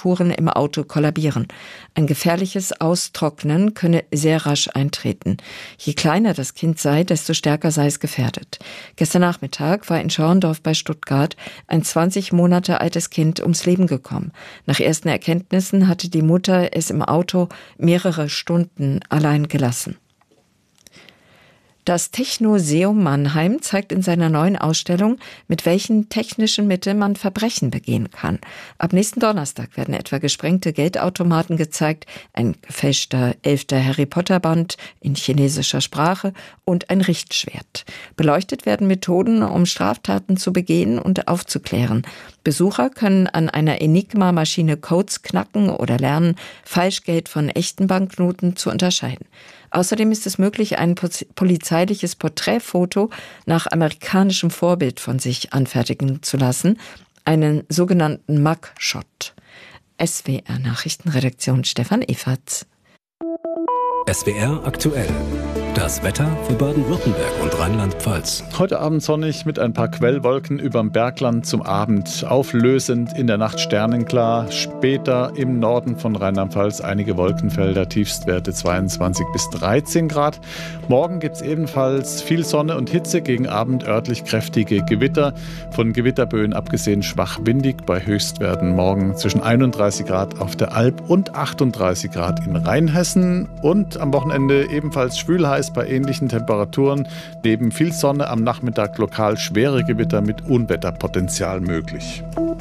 Temperaturen im Auto kollabieren. Ein gefährliches Austrocknen könne sehr rasch eintreten. Je kleiner das Kind sei, desto stärker sei es gefährdet. Gestern Nachmittag war in Schorndorf bei Stuttgart ein 20 Monate altes Kind ums Leben gekommen. Nach ersten Erkenntnissen hatte die Mutter es im Auto mehrere Stunden allein gelassen. Das Technoseum Mannheim zeigt in seiner neuen Ausstellung, mit welchen technischen Mitteln man Verbrechen begehen kann. Ab nächsten Donnerstag werden etwa gesprengte Geldautomaten gezeigt, ein gefälschter 11. Harry-Potter-Band in chinesischer Sprache und ein Richtschwert. Beleuchtet werden Methoden, um Straftaten zu begehen und aufzuklären. Besucher können an einer Enigma-Maschine Codes knacken oder lernen, Falschgeld von echten Banknoten zu unterscheiden. Außerdem ist es möglich, ein polizeiliches Porträtfoto nach amerikanischem Vorbild von sich anfertigen zu lassen, einen sogenannten Mugshot. SWR Nachrichtenredaktion Stefan Everts. SWR aktuell. Das Wetter für Baden-Württemberg und Rheinland-Pfalz. Heute Abend sonnig mit ein paar Quellwolken überm Bergland zum Abend. Auflösend in der Nacht sternenklar. Später im Norden von Rheinland-Pfalz einige Wolkenfelder, Tiefstwerte 22 bis 13 Grad. Morgen gibt es ebenfalls viel Sonne und Hitze, gegen Abend örtlich kräftige Gewitter. Von Gewitterböen abgesehen schwach windig, bei Höchstwerten morgen zwischen 31 Grad auf der Alp und 38 Grad in Rheinhessen. Und am Wochenende ebenfalls schwülheiß bei ähnlichen Temperaturen. Neben viel Sonne am Nachmittag lokal schwere Gewitter mit Unwetterpotenzial möglich.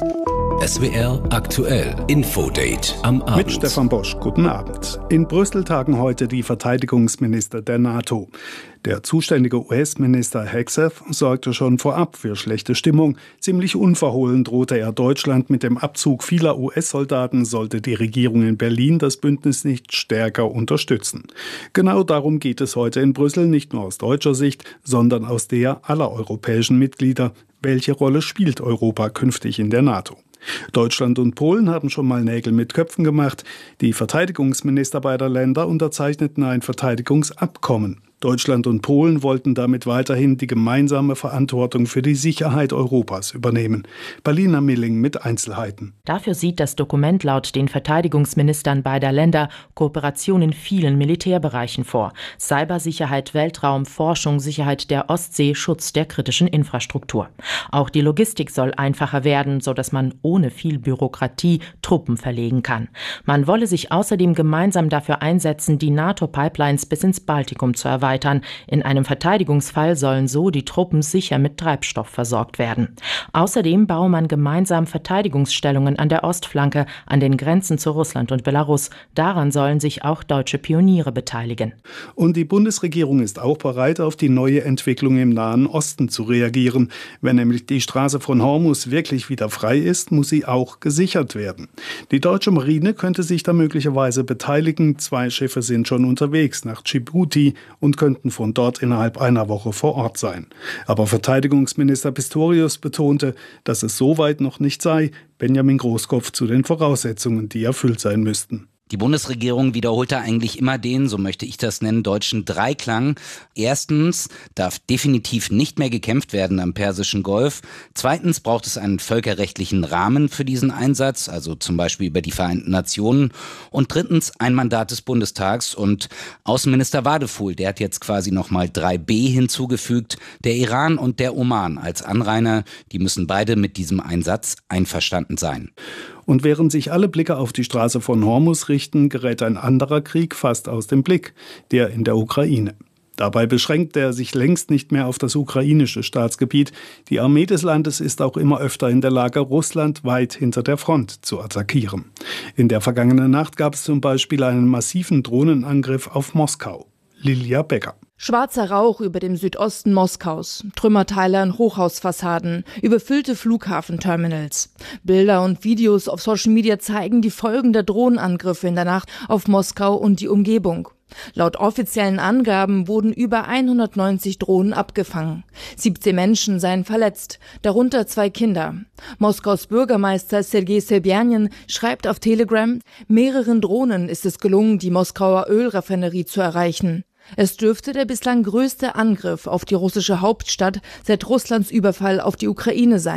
SWR aktuell. Infodate am Abend. Mit Stefan Bosch. Guten Abend. In Brüssel tagen heute die Verteidigungsminister der NATO. Der zuständige US-Minister Hegseth sorgte schon vorab für schlechte Stimmung. Ziemlich unverhohlen drohte er Deutschland mit dem Abzug vieler US-Soldaten, sollte die Regierung in Berlin das Bündnis nicht stärker unterstützen. Genau darum geht es heute in Brüssel, nicht nur aus deutscher Sicht, sondern aus der aller europäischen Mitglieder. Welche Rolle spielt Europa künftig in der NATO? Deutschland und Polen haben schon mal Nägel mit Köpfen gemacht. Die Verteidigungsminister beider Länder unterzeichneten ein Verteidigungsabkommen. Deutschland und Polen wollten damit weiterhin die gemeinsame Verantwortung für die Sicherheit Europas übernehmen. Berliner Milling mit Einzelheiten. Dafür sieht das Dokument laut den Verteidigungsministern beider Länder Kooperation in vielen Militärbereichen vor. Cybersicherheit, Weltraum, Forschung, Sicherheit der Ostsee, Schutz der kritischen Infrastruktur. Auch die Logistik soll einfacher werden, sodass man ohne viel Bürokratie Truppen verlegen kann. Man wolle sich außerdem gemeinsam dafür einsetzen, die NATO-Pipelines bis ins Baltikum zu erweitern. In einem Verteidigungsfall sollen so die Truppen sicher mit Treibstoff versorgt werden. Außerdem baue man gemeinsam Verteidigungsstellungen an der Ostflanke, an den Grenzen zu Russland und Belarus. Daran sollen sich auch deutsche Pioniere beteiligen. Und die Bundesregierung ist auch bereit, auf die neue Entwicklung im Nahen Osten zu reagieren. Wenn nämlich die Straße von Hormuz wirklich wieder frei ist, muss sie auch gesichert werden. Die deutsche Marine könnte sich da möglicherweise beteiligen. 2 Schiffe sind schon unterwegs nach Djibouti und könnten von dort innerhalb einer Woche vor Ort sein. Aber Verteidigungsminister Pistorius betonte, dass es so weit noch nicht sei. Benjamin Großkopf zu den Voraussetzungen, die erfüllt sein müssten. Die Bundesregierung wiederholte eigentlich immer den, so möchte ich das nennen, deutschen Dreiklang. Erstens darf definitiv nicht mehr gekämpft werden am Persischen Golf. Zweitens braucht es einen völkerrechtlichen Rahmen für diesen Einsatz, also zum Beispiel über die Vereinten Nationen. Und drittens ein Mandat des Bundestags. Und Außenminister Wadefuhl, der hat jetzt quasi nochmal 3b hinzugefügt. Der Iran und der Oman als Anrainer, die müssen beide mit diesem Einsatz einverstanden sein. Und während sich alle Blicke auf die Straße von Hormuz richten, gerät ein anderer Krieg fast aus dem Blick, der in der Ukraine. Dabei beschränkt er sich längst nicht mehr auf das ukrainische Staatsgebiet. Die Armee des Landes ist auch immer öfter in der Lage, Russland weit hinter der Front zu attackieren. In der vergangenen Nacht gab es zum Beispiel einen massiven Drohnenangriff auf Moskau. Lilia Becker. Schwarzer Rauch über dem Südosten Moskaus, Trümmerteile an Hochhausfassaden, überfüllte Flughafenterminals. Bilder und Videos auf Social Media zeigen die Folgen der Drohnenangriffe in der Nacht auf Moskau und die Umgebung. Laut offiziellen Angaben wurden über 190 Drohnen abgefangen. 17 Menschen seien verletzt, darunter 2 Kinder. Moskaus Bürgermeister Sergei Sobjanin schreibt auf Telegram, mehreren Drohnen ist es gelungen, die Moskauer Ölraffinerie zu erreichen. Es dürfte der bislang größte Angriff auf die russische Hauptstadt seit Russlands Überfall auf die Ukraine sein.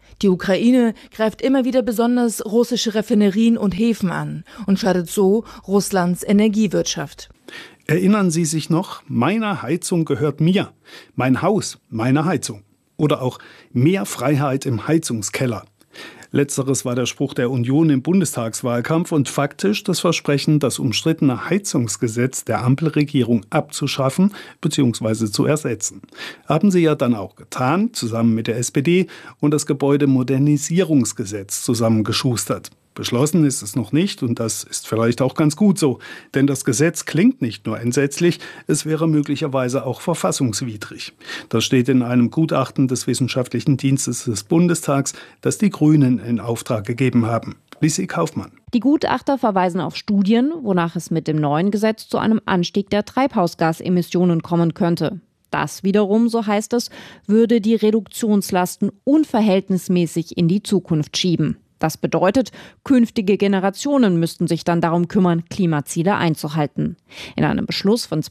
Die Ukraine greift immer wieder besonders russische Raffinerien und Häfen an und schadet so Russlands Energiewirtschaft. Erinnern Sie sich noch, meine Heizung gehört mir, mein Haus, meine Heizung. Oder auch mehr Freiheit im Heizungskeller. Letzteres war der Spruch der Union im Bundestagswahlkampf und faktisch das Versprechen, das umstrittene Heizungsgesetz der Ampelregierung abzuschaffen bzw. zu ersetzen. Haben sie ja dann auch getan, zusammen mit der SPD, und das Gebäudemodernisierungsgesetz zusammengeschustert. Beschlossen ist es noch nicht und das ist vielleicht auch ganz gut so, denn das Gesetz klingt nicht nur entsetzlich, es wäre möglicherweise auch verfassungswidrig. Das steht in einem Gutachten des Wissenschaftlichen Dienstes des Bundestags, das die Grünen in Auftrag gegeben haben. Lissi Kaufmann. Die Gutachter verweisen auf Studien, wonach es mit dem neuen Gesetz zu einem Anstieg der Treibhausgasemissionen kommen könnte. Das wiederum, so heißt es, würde die Reduktionslasten unverhältnismäßig in die Zukunft schieben. Das bedeutet, künftige Generationen müssten sich dann darum kümmern, Klimaziele einzuhalten. In einem Beschluss von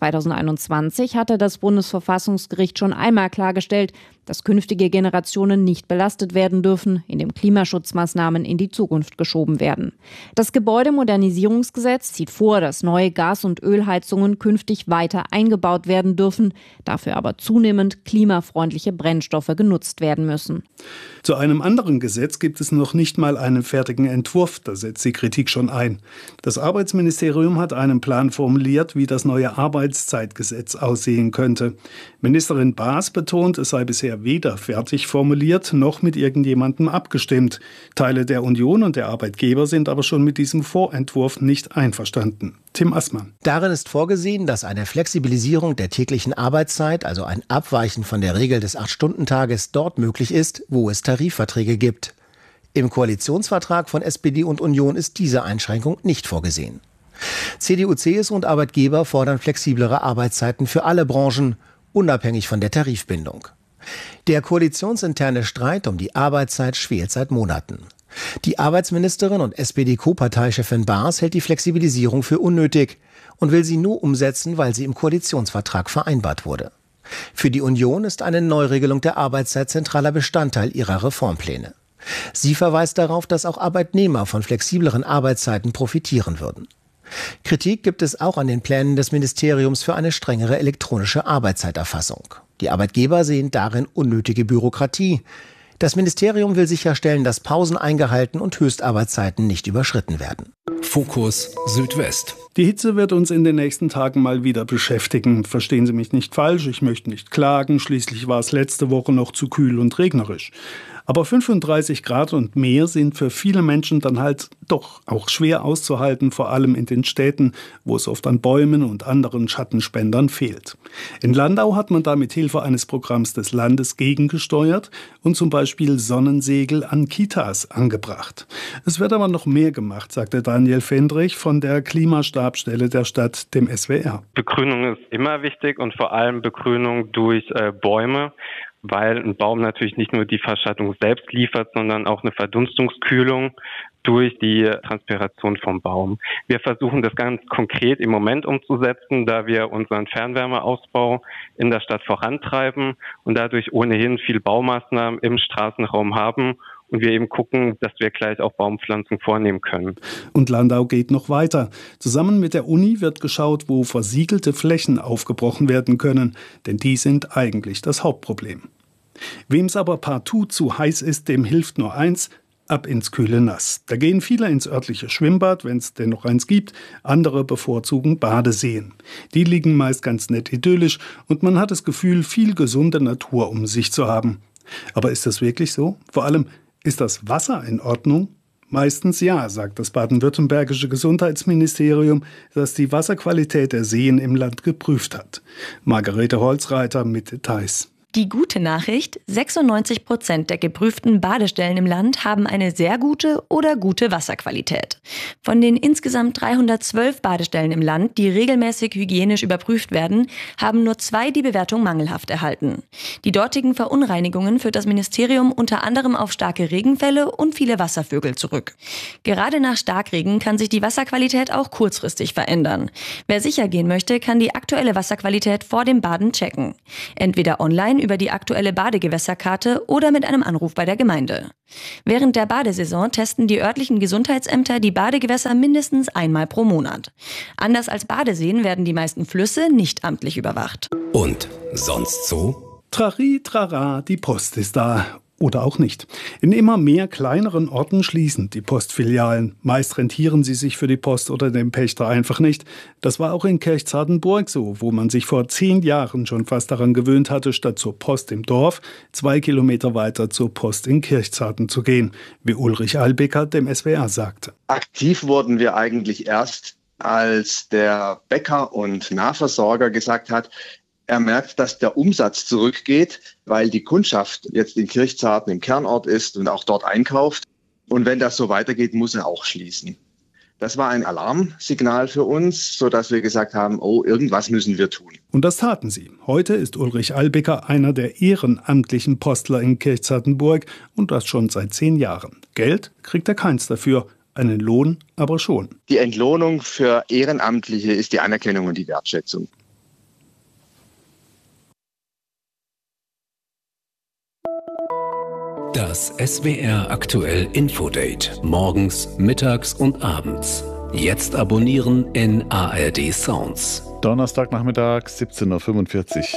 2021 hatte das Bundesverfassungsgericht schon einmal klargestellt, dass künftige Generationen nicht belastet werden dürfen, indem Klimaschutzmaßnahmen in die Zukunft geschoben werden. Das Gebäudemodernisierungsgesetz sieht vor, dass neue Gas- und Ölheizungen künftig weiter eingebaut werden dürfen, dafür aber zunehmend klimafreundliche Brennstoffe genutzt werden müssen. Zu einem anderen Gesetz gibt es noch nicht mal einen fertigen Entwurf, da setzt die Kritik schon ein. Das Arbeitsministerium hat einen Plan formuliert, wie das neue Arbeitszeitgesetz aussehen könnte. Ministerin Baas betont, es sei bisher weder fertig formuliert noch mit irgendjemandem abgestimmt. Teile der Union und der Arbeitgeber sind aber schon mit diesem Vorentwurf nicht einverstanden. Tim Assmann. Darin ist vorgesehen, dass eine Flexibilisierung der täglichen Arbeitszeit, also ein Abweichen von der Regel des 8-Stunden-Tages, dort möglich ist, wo es Tarifverträge gibt. Im Koalitionsvertrag von SPD und Union ist diese Einschränkung nicht vorgesehen. CDU, CSU und Arbeitgeber fordern flexiblere Arbeitszeiten für alle Branchen, unabhängig von der Tarifbindung. Der koalitionsinterne Streit um die Arbeitszeit schwelt seit Monaten. Die Arbeitsministerin und SPD-Co-Parteichefin Baas hält die Flexibilisierung für unnötig und will sie nur umsetzen, weil sie im Koalitionsvertrag vereinbart wurde. Für die Union ist eine Neuregelung der Arbeitszeit zentraler Bestandteil ihrer Reformpläne. Sie verweist darauf, dass auch Arbeitnehmer von flexibleren Arbeitszeiten profitieren würden. Kritik gibt es auch an den Plänen des Ministeriums für eine strengere elektronische Arbeitszeiterfassung. Die Arbeitgeber sehen darin unnötige Bürokratie. Das Ministerium will sicherstellen, dass Pausen eingehalten und Höchstarbeitszeiten nicht überschritten werden. Fokus Südwest. Die Hitze wird uns in den nächsten Tagen mal wieder beschäftigen. Verstehen Sie mich nicht falsch, ich möchte nicht klagen. Schließlich war es letzte Woche noch zu kühl und regnerisch. Aber 35 Grad und mehr sind für viele Menschen dann halt doch auch schwer auszuhalten, vor allem in den Städten, wo es oft an Bäumen und anderen Schattenspendern fehlt. In Landau hat man da mit Hilfe eines Programms des Landes gegengesteuert und zum Beispiel Sonnensegel an Kitas angebracht. Es wird aber noch mehr gemacht, sagte Daniel Fendrich von der Klimastabsstelle der Stadt dem SWR. Begrünung ist immer wichtig und vor allem Begrünung durch Bäume, weil ein Baum natürlich nicht nur die Verschattung selbst liefert, sondern auch eine Verdunstungskühlung durch die Transpiration vom Baum. Wir versuchen das ganz konkret im Moment umzusetzen, da wir unseren Fernwärmeausbau in der Stadt vorantreiben und dadurch ohnehin viel Baumaßnahmen im Straßenraum haben. Und wir eben gucken, dass wir gleich auch Baumpflanzung vornehmen können. Und Landau geht noch weiter. Zusammen mit der Uni wird geschaut, wo versiegelte Flächen aufgebrochen werden können. Denn die sind eigentlich das Hauptproblem. Wem es aber partout zu heiß ist, dem hilft nur eins: ab ins kühle Nass. Da gehen viele ins örtliche Schwimmbad, wenn es denn noch eins gibt. Andere bevorzugen Badeseen. Die liegen meist ganz nett idyllisch und man hat das Gefühl, viel gesunde Natur um sich zu haben. Aber ist das wirklich so? Vor allem, ist das Wasser in Ordnung? Meistens ja, sagt das baden-württembergische Gesundheitsministerium, das die Wasserqualität der Seen im Land geprüft hat. Margarete Holzreiter mit Details. Die gute Nachricht: 96% der geprüften Badestellen im Land haben eine sehr gute oder gute Wasserqualität. Von den insgesamt 312 Badestellen im Land, die regelmäßig hygienisch überprüft werden, haben nur 2 die Bewertung mangelhaft erhalten. Die dortigen Verunreinigungen führt das Ministerium unter anderem auf starke Regenfälle und viele Wasservögel zurück. Gerade nach Starkregen kann sich die Wasserqualität auch kurzfristig verändern. Wer sicher gehen möchte, kann die aktuelle Wasserqualität vor dem Baden checken. Entweder online online über die aktuelle Badegewässerkarte oder mit einem Anruf bei der Gemeinde. Während der Badesaison testen die örtlichen Gesundheitsämter die Badegewässer mindestens einmal pro Monat. Anders als Badeseen werden die meisten Flüsse nicht amtlich überwacht. Und sonst so? Trari, trara, die Post ist da. Oder auch nicht. In immer mehr kleineren Orten schließen die Postfilialen. Meist rentieren sie sich für die Post oder den Pächter einfach nicht. Das war auch in Kirchzartenburg so, wo man sich vor 10 Jahren schon fast daran gewöhnt hatte, statt zur Post im Dorf 2 Kilometer weiter zur Post in Kirchzarten zu gehen, wie Ulrich Albecker dem SWR sagte. Aktiv wurden wir eigentlich erst, als der Bäcker und Nahversorger gesagt hat, er merkt, dass der Umsatz zurückgeht, weil die Kundschaft jetzt in Kirchzarten im Kernort ist und auch dort einkauft. Und wenn das so weitergeht, muss er auch schließen. Das war ein Alarmsignal für uns, sodass wir gesagt haben, oh, irgendwas müssen wir tun. Und das taten sie. Heute ist Ulrich Albecker einer der ehrenamtlichen Postler in Kirchzartenburg und das schon seit 10 Jahren. Geld kriegt er keins dafür, einen Lohn aber schon. Die Entlohnung für Ehrenamtliche ist die Anerkennung und die Wertschätzung. Das SWR aktuell Infodate. Morgens, mittags und abends. Jetzt abonnieren in ARD Sounds. Donnerstagnachmittag, 17.45 Uhr.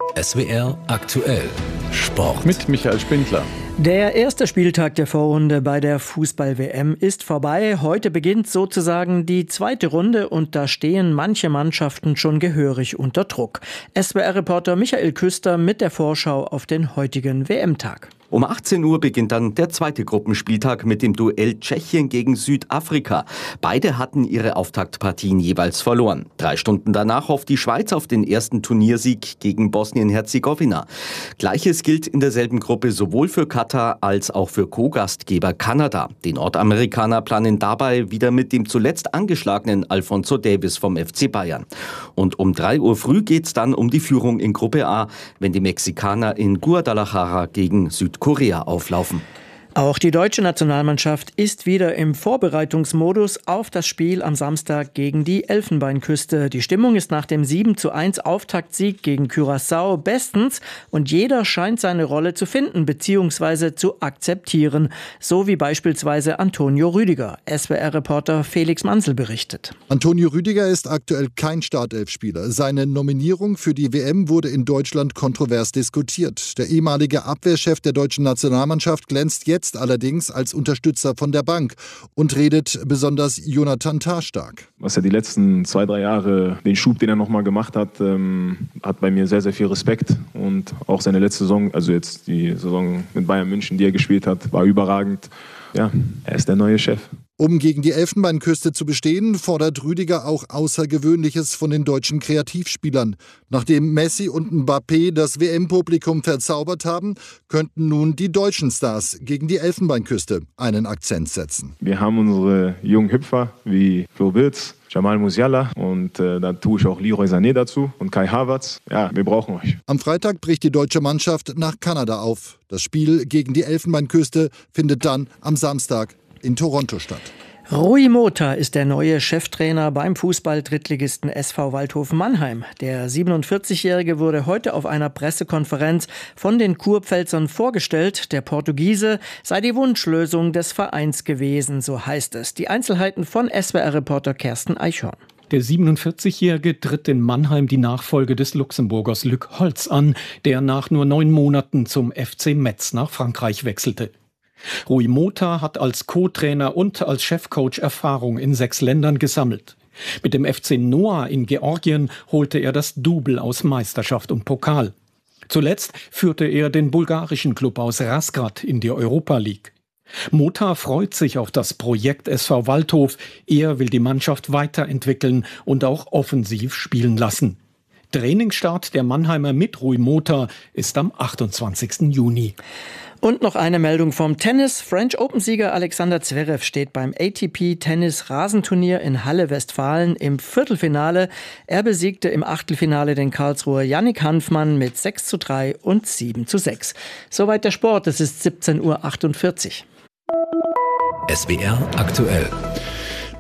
SWR aktuell. Sport. Mit Michael Spindler. Der erste Spieltag der Vorrunde bei der Fußball-WM ist vorbei. Heute beginnt sozusagen die zweite Runde und da stehen manche Mannschaften schon gehörig unter Druck. SWR-Reporter Michael Küster mit der Vorschau auf den heutigen WM-Tag. Um 18 Uhr beginnt dann der zweite Gruppenspieltag mit dem Duell Tschechien gegen Südafrika. Beide hatten ihre Auftaktpartien jeweils verloren. 3 Stunden danach hofft die Schweiz auf den ersten Turniersieg gegen Bosnien-Herzegowina. Gleiches gilt in derselben Gruppe sowohl für Katar als auch für Co-Gastgeber Kanada. Die Nordamerikaner planen dabei wieder mit dem zuletzt angeschlagenen Alphonso Davies vom FC Bayern. Und um 3 Uhr früh geht's dann um die Führung in Gruppe A, wenn die Mexikaner in Guadalajara gegen Südkorea auflaufen. Auch die deutsche Nationalmannschaft ist wieder im Vorbereitungsmodus auf das Spiel am Samstag gegen die Elfenbeinküste. Die Stimmung ist nach dem 7:1 Auftaktsieg gegen Curaçao bestens und jeder scheint seine Rolle zu finden bzw. zu akzeptieren. So wie beispielsweise Antonio Rüdiger. SWR-Reporter Felix Mansel berichtet. Antonio Rüdiger ist aktuell kein Startelfspieler. Seine Nominierung für die WM wurde in Deutschland kontrovers diskutiert. Der ehemalige Abwehrchef der deutschen Nationalmannschaft glänzt jetzt allerdings als Unterstützer von der Bank und redet besonders Jonathan Tah stark. Was er die letzten 2-3 Jahre, den Schub, den er nochmal gemacht hat, hat bei mir sehr, sehr viel Respekt. Und auch seine letzte Saison, also jetzt die Saison mit Bayern München, die er gespielt hat, war überragend. Ja, er ist der neue Chef. Um gegen die Elfenbeinküste zu bestehen, fordert Rüdiger auch Außergewöhnliches von den deutschen Kreativspielern. Nachdem Messi und Mbappé das WM-Publikum verzaubert haben, könnten nun die deutschen Stars gegen die Elfenbeinküste einen Akzent setzen. Wir haben unsere jungen Hüpfer wie Flo Wirtz, Jamal Musiala und da tue ich auch Leroy Sané dazu und Kai Havertz. Ja, wir brauchen euch. Am Freitag bricht die deutsche Mannschaft nach Kanada auf. Das Spiel gegen die Elfenbeinküste findet dann am Samstag in Toronto statt. Rui Mota ist der neue Cheftrainer beim Fußball-Drittligisten SV Waldhof Mannheim. Der 47-Jährige wurde heute auf einer Pressekonferenz von den Kurpfälzern vorgestellt. Der Portugiese sei die Wunschlösung des Vereins gewesen, so heißt es. Die Einzelheiten von SWR-Reporter Kersten Eichhorn. Der 47-Jährige tritt in Mannheim die Nachfolge des Luxemburgers Luc Holtz an, der nach nur 9 Monaten zum FC Metz nach Frankreich wechselte. Rui Mota hat als Co-Trainer und als Chefcoach Erfahrung in 6 Ländern gesammelt. Mit dem FC Noah in Georgien holte er das Double aus Meisterschaft und Pokal. Zuletzt führte er den bulgarischen Klub aus Razgrad in die Europa League. Mota freut sich auf das Projekt SV Waldhof. Er will die Mannschaft weiterentwickeln und auch offensiv spielen lassen. Trainingsstart der Mannheimer mit Rui Mota ist am 28. Juni. Und noch eine Meldung vom Tennis. French Open-Sieger Alexander Zverev steht beim ATP-Tennis-Rasenturnier in Halle, Westfalen im Viertelfinale. Er besiegte im Achtelfinale den Karlsruher Yannick Hanfmann mit 6:3 und 7:6. Soweit der Sport. Es ist 17:48 Uhr. SWR aktuell.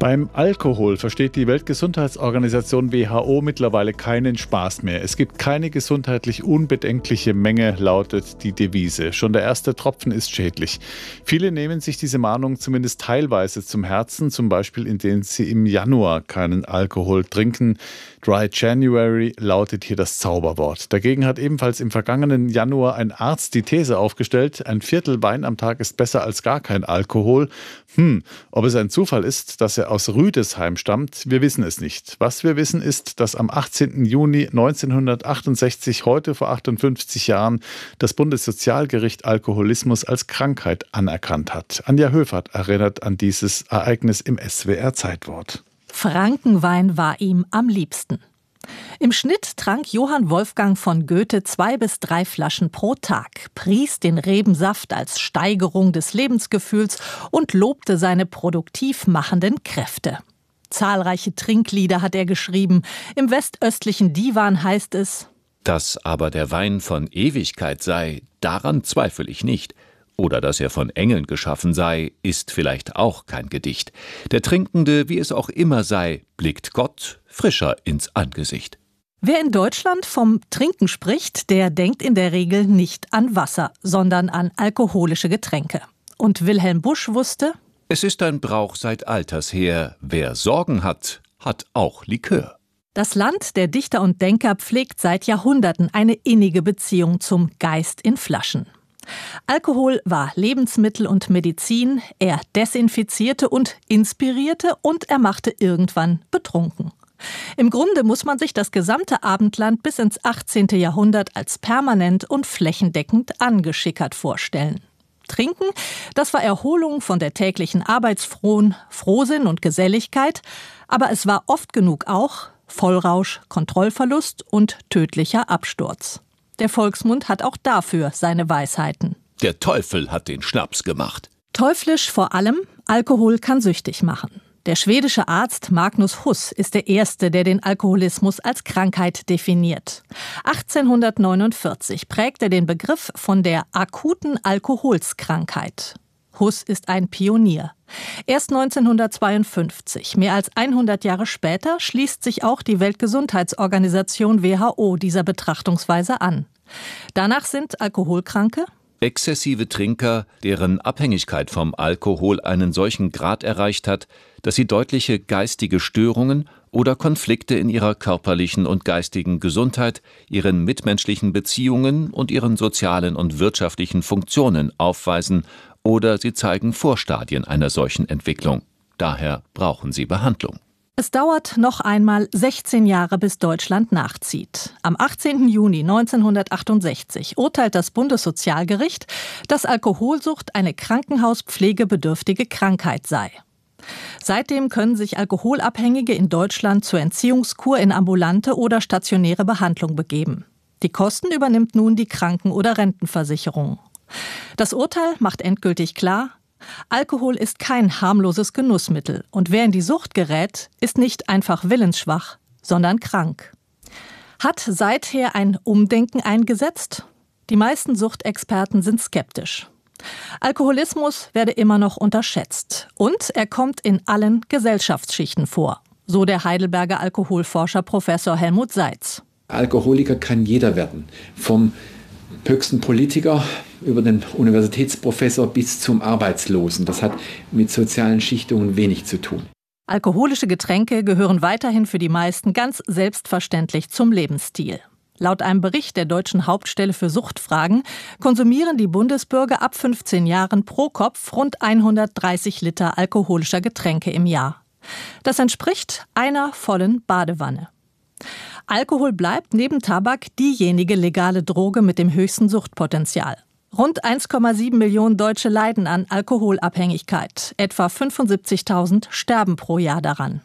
Beim Alkohol versteht die Weltgesundheitsorganisation WHO mittlerweile keinen Spaß mehr. Es gibt keine gesundheitlich unbedenkliche Menge, lautet die Devise. Schon der erste Tropfen ist schädlich. Viele nehmen sich diese Mahnung zumindest teilweise zum Herzen, zum Beispiel indem sie im Januar keinen Alkohol trinken. Dry January lautet hier das Zauberwort. Dagegen hat ebenfalls im vergangenen Januar ein Arzt die These aufgestellt, ein Viertel Wein am Tag ist besser als gar kein Alkohol. Ob es ein Zufall ist, dass er aus Rüdesheim stammt, wir wissen es nicht. Was wir wissen ist, dass am 18. Juni 1968, heute vor 58 Jahren, das Bundessozialgericht Alkoholismus als Krankheit anerkannt hat. Anja Höfert erinnert an dieses Ereignis im SWR Zeitwort. Frankenwein war ihm am liebsten. Im Schnitt trank Johann Wolfgang von Goethe 2 bis 3 Flaschen pro Tag, pries den Rebensaft als Steigerung des Lebensgefühls und lobte seine produktiv machenden Kräfte. Zahlreiche Trinklieder hat er geschrieben. Im westöstlichen Divan heißt es: Dass aber der Wein von Ewigkeit sei, daran zweifle ich nicht. Oder dass er von Engeln geschaffen sei, ist vielleicht auch kein Gedicht. Der Trinkende, wie es auch immer sei, blickt Gott frischer ins Angesicht. Wer in Deutschland vom Trinken spricht, der denkt in der Regel nicht an Wasser, sondern an alkoholische Getränke. Und Wilhelm Busch wusste: Es ist ein Brauch seit alters her. Wer Sorgen hat, hat auch Likör. Das Land der Dichter und Denker pflegt seit Jahrhunderten eine innige Beziehung zum Geist in Flaschen. Alkohol war Lebensmittel und Medizin, er desinfizierte und inspirierte und er machte irgendwann betrunken. Im Grunde muss man sich das gesamte Abendland bis ins 18. Jahrhundert als permanent und flächendeckend angeschickert vorstellen. Trinken, das war Erholung von der täglichen Frohsinn und Geselligkeit, aber es war oft genug auch Vollrausch, Kontrollverlust und tödlicher Absturz. Der Volksmund hat auch dafür seine Weisheiten. Der Teufel hat den Schnaps gemacht. Teuflisch vor allem, Alkohol kann süchtig machen. Der schwedische Arzt Magnus Huss ist der Erste, der den Alkoholismus als Krankheit definiert. 1849 prägt er den Begriff von der akuten Alkoholskrankheit. Huss ist ein Pionier. Erst 1952, mehr als 100 Jahre später, schließt sich auch die Weltgesundheitsorganisation WHO dieser Betrachtungsweise an. Danach sind Alkoholkranke exzessive Trinker, deren Abhängigkeit vom Alkohol einen solchen Grad erreicht hat, dass sie deutliche geistige Störungen oder Konflikte in ihrer körperlichen und geistigen Gesundheit, ihren mitmenschlichen Beziehungen und ihren sozialen und wirtschaftlichen Funktionen aufweisen, oder sie zeigen Vorstadien einer solchen Entwicklung. Daher brauchen sie Behandlung. Es dauert noch einmal 16 Jahre, bis Deutschland nachzieht. Am 18. Juni 1968 urteilt das Bundessozialgericht, dass Alkoholsucht eine krankenhauspflegebedürftige Krankheit sei. Seitdem können sich Alkoholabhängige in Deutschland zur Entziehungskur in ambulante oder stationäre Behandlung begeben. Die Kosten übernimmt nun die Kranken- oder Rentenversicherung. Das Urteil macht endgültig klar: Alkohol ist kein harmloses Genussmittel und wer in die Sucht gerät, ist nicht einfach willensschwach, sondern krank. Hat seither ein Umdenken eingesetzt? Die meisten Suchtexperten sind skeptisch. Alkoholismus werde immer noch unterschätzt und er kommt in allen Gesellschaftsschichten vor, so der Heidelberger Alkoholforscher Professor Helmut Seitz. Alkoholiker kann jeder werden, vom höchsten Politiker über den Universitätsprofessor bis zum Arbeitslosen. Das hat mit sozialen Schichtungen wenig zu tun. Alkoholische Getränke gehören weiterhin für die meisten ganz selbstverständlich zum Lebensstil. Laut einem Bericht der Deutschen Hauptstelle für Suchtfragen konsumieren die Bundesbürger ab 15 Jahren pro Kopf rund 130 Liter alkoholischer Getränke im Jahr. Das entspricht einer vollen Badewanne. Alkohol bleibt neben Tabak diejenige legale Droge mit dem höchsten Suchtpotenzial. Rund 1,7 Millionen Deutsche leiden an Alkoholabhängigkeit. Etwa 75.000 sterben pro Jahr daran.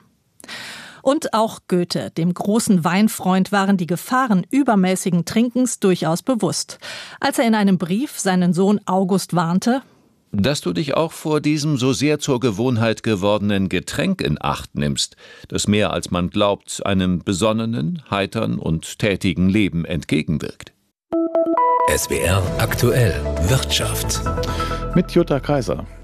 Und auch Goethe, dem großen Weinfreund, waren die Gefahren übermäßigen Trinkens durchaus bewusst. Als er in einem Brief seinen Sohn August warnte: Dass du dich auch vor diesem so sehr zur Gewohnheit gewordenen Getränk in Acht nimmst, das mehr als man glaubt einem besonnenen, heitern und tätigen Leben entgegenwirkt. SWR aktuell Wirtschaft. Mit Jutta Kaiser.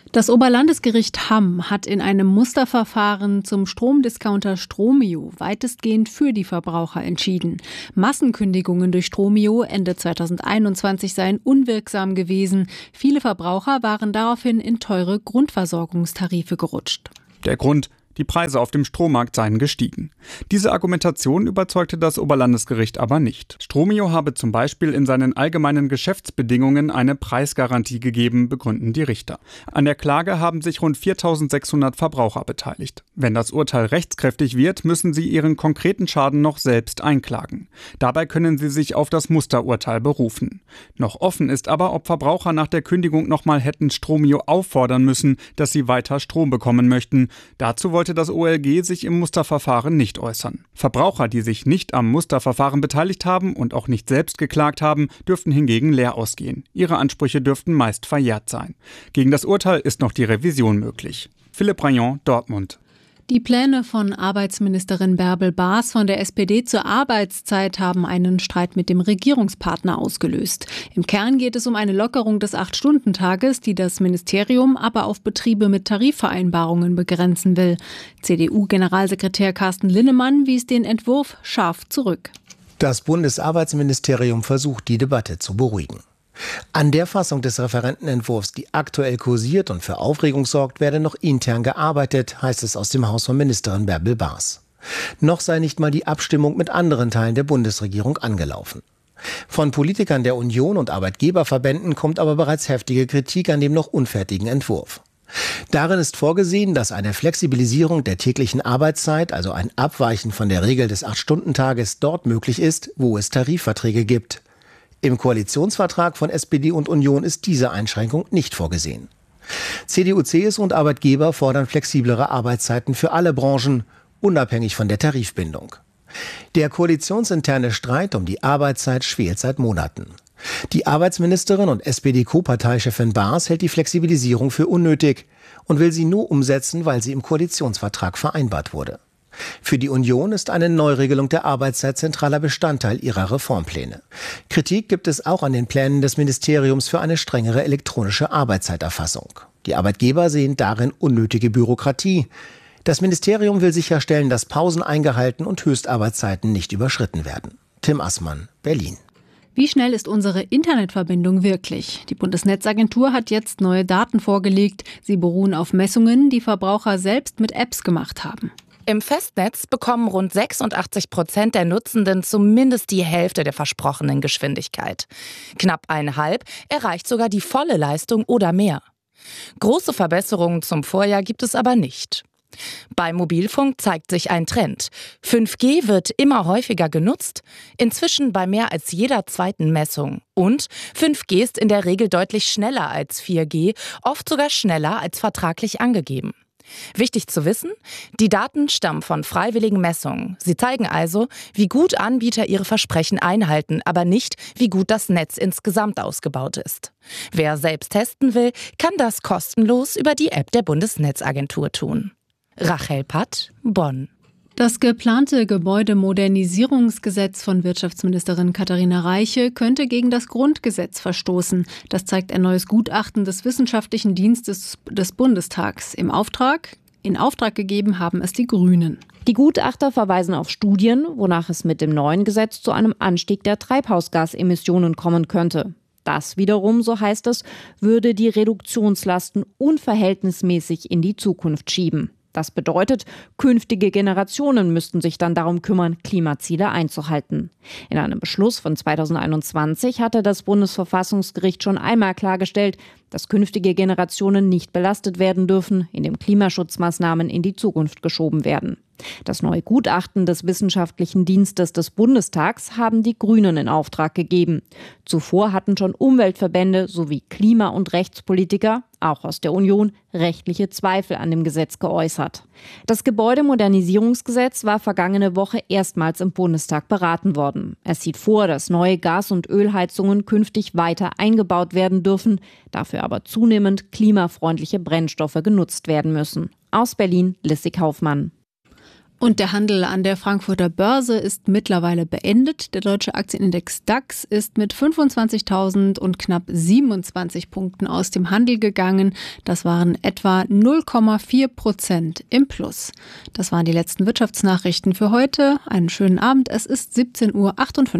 Das Oberlandesgericht Hamm hat in einem Musterverfahren zum Stromdiscounter Stromio weitestgehend für die Verbraucher entschieden. Massenkündigungen durch Stromio Ende 2021 seien unwirksam gewesen. Viele Verbraucher waren daraufhin in teure Grundversorgungstarife gerutscht. Der Grund: die Preise auf dem Strommarkt seien gestiegen. Diese Argumentation überzeugte das Oberlandesgericht aber nicht. Stromio habe zum Beispiel in seinen allgemeinen Geschäftsbedingungen eine Preisgarantie gegeben, begründen die Richter. An der Klage haben sich rund 4.600 Verbraucher beteiligt. Wenn das Urteil rechtskräftig wird, müssen sie ihren konkreten Schaden noch selbst einklagen. Dabei können sie sich auf das Musterurteil berufen. Noch offen ist aber, ob Verbraucher nach der Kündigung nochmal hätten Stromio auffordern müssen, dass sie weiter Strom bekommen möchten. Dazu wollte das OLG sich im Musterverfahren nicht äußern. Verbraucher, die sich nicht am Musterverfahren beteiligt haben und auch nicht selbst geklagt haben, dürften hingegen leer ausgehen. Ihre Ansprüche dürften meist verjährt sein. Gegen das Urteil ist noch die Revision möglich. Philipp Rayon, Dortmund. Die Pläne von Arbeitsministerin Bärbel Baas von der SPD zur Arbeitszeit haben einen Streit mit dem Regierungspartner ausgelöst. Im Kern geht es um eine Lockerung des 8-Stunden-Tages, die das Ministerium aber auf Betriebe mit Tarifvereinbarungen begrenzen will. CDU-Generalsekretär Carsten Linnemann wies den Entwurf scharf zurück. Das Bundesarbeitsministerium versucht, die Debatte zu beruhigen. An der Fassung des Referentenentwurfs, die aktuell kursiert und für Aufregung sorgt, werde noch intern gearbeitet, heißt es aus dem Haus von Ministerin Bärbel Baas. Noch sei nicht mal die Abstimmung mit anderen Teilen der Bundesregierung angelaufen. Von Politikern der Union und Arbeitgeberverbänden kommt aber bereits heftige Kritik an dem noch unfertigen Entwurf. Darin ist vorgesehen, dass eine Flexibilisierung der täglichen Arbeitszeit, also ein Abweichen von der Regel des 8-Stunden-Tages, dort möglich ist, wo es Tarifverträge gibt. Im Koalitionsvertrag von SPD und Union ist diese Einschränkung nicht vorgesehen. CDU, CSU und Arbeitgeber fordern flexiblere Arbeitszeiten für alle Branchen, unabhängig von der Tarifbindung. Der koalitionsinterne Streit um die Arbeitszeit schwelt seit Monaten. Die Arbeitsministerin und SPD-Co-Parteichefin Baas hält die Flexibilisierung für unnötig und will sie nur umsetzen, weil sie im Koalitionsvertrag vereinbart wurde. Für die Union ist eine Neuregelung der Arbeitszeit zentraler Bestandteil ihrer Reformpläne. Kritik gibt es auch an den Plänen des Ministeriums für eine strengere elektronische Arbeitszeiterfassung. Die Arbeitgeber sehen darin unnötige Bürokratie. Das Ministerium will sicherstellen, dass Pausen eingehalten und Höchstarbeitszeiten nicht überschritten werden. Tim Assmann, Berlin. Wie schnell ist unsere Internetverbindung wirklich? Die Bundesnetzagentur hat jetzt neue Daten vorgelegt. Sie beruhen auf Messungen, die Verbraucher selbst mit Apps gemacht haben. Im Festnetz bekommen rund 86% der Nutzenden zumindest die Hälfte der versprochenen Geschwindigkeit. Knapp 1,5 erreicht sogar die volle Leistung oder mehr. Große Verbesserungen zum Vorjahr gibt es aber nicht. Beim Mobilfunk zeigt sich ein Trend. 5G wird immer häufiger genutzt, inzwischen bei mehr als jeder zweiten Messung. Und 5G ist in der Regel deutlich schneller als 4G, oft sogar schneller als vertraglich angegeben. Wichtig zu wissen, die Daten stammen von freiwilligen Messungen. Sie zeigen also, wie gut Anbieter ihre Versprechen einhalten, aber nicht, wie gut das Netz insgesamt ausgebaut ist. Wer selbst testen will, kann das kostenlos über die App der Bundesnetzagentur tun. Rachel Patt, Bonn. Das geplante Gebäudemodernisierungsgesetz von Wirtschaftsministerin Katharina Reiche könnte gegen das Grundgesetz verstoßen. Das zeigt ein neues Gutachten des Wissenschaftlichen Dienstes des Bundestags. In Auftrag gegeben haben es die Grünen. Die Gutachter verweisen auf Studien, wonach es mit dem neuen Gesetz zu einem Anstieg der Treibhausgasemissionen kommen könnte. Das wiederum, so heißt es, würde die Reduktionslasten unverhältnismäßig in die Zukunft schieben. Das bedeutet, künftige Generationen müssten sich dann darum kümmern, Klimaziele einzuhalten. In einem Beschluss von 2021 hatte das Bundesverfassungsgericht schon einmal klargestellt, dass künftige Generationen nicht belastet werden dürfen, indem Klimaschutzmaßnahmen in die Zukunft geschoben werden. Das neue Gutachten des Wissenschaftlichen Dienstes des Bundestags haben die Grünen in Auftrag gegeben. Zuvor hatten schon Umweltverbände sowie Klima- und Rechtspolitiker, auch aus der Union, rechtliche Zweifel an dem Gesetz geäußert. Das Gebäudemodernisierungsgesetz war vergangene Woche erstmals im Bundestag beraten worden. Es sieht vor, dass neue Gas- und Ölheizungen künftig weiter eingebaut werden dürfen, dafür aber zunehmend klimafreundliche Brennstoffe genutzt werden müssen. Aus Berlin, Lissy Kaufmann. Und der Handel an der Frankfurter Börse ist mittlerweile beendet. Der deutsche Aktienindex DAX ist mit 25.000 und knapp 27 Punkten aus dem Handel gegangen. Das waren etwa 0,4% im Plus. Das waren die letzten Wirtschaftsnachrichten für heute. Einen schönen Abend. Es ist 17:58 Uhr.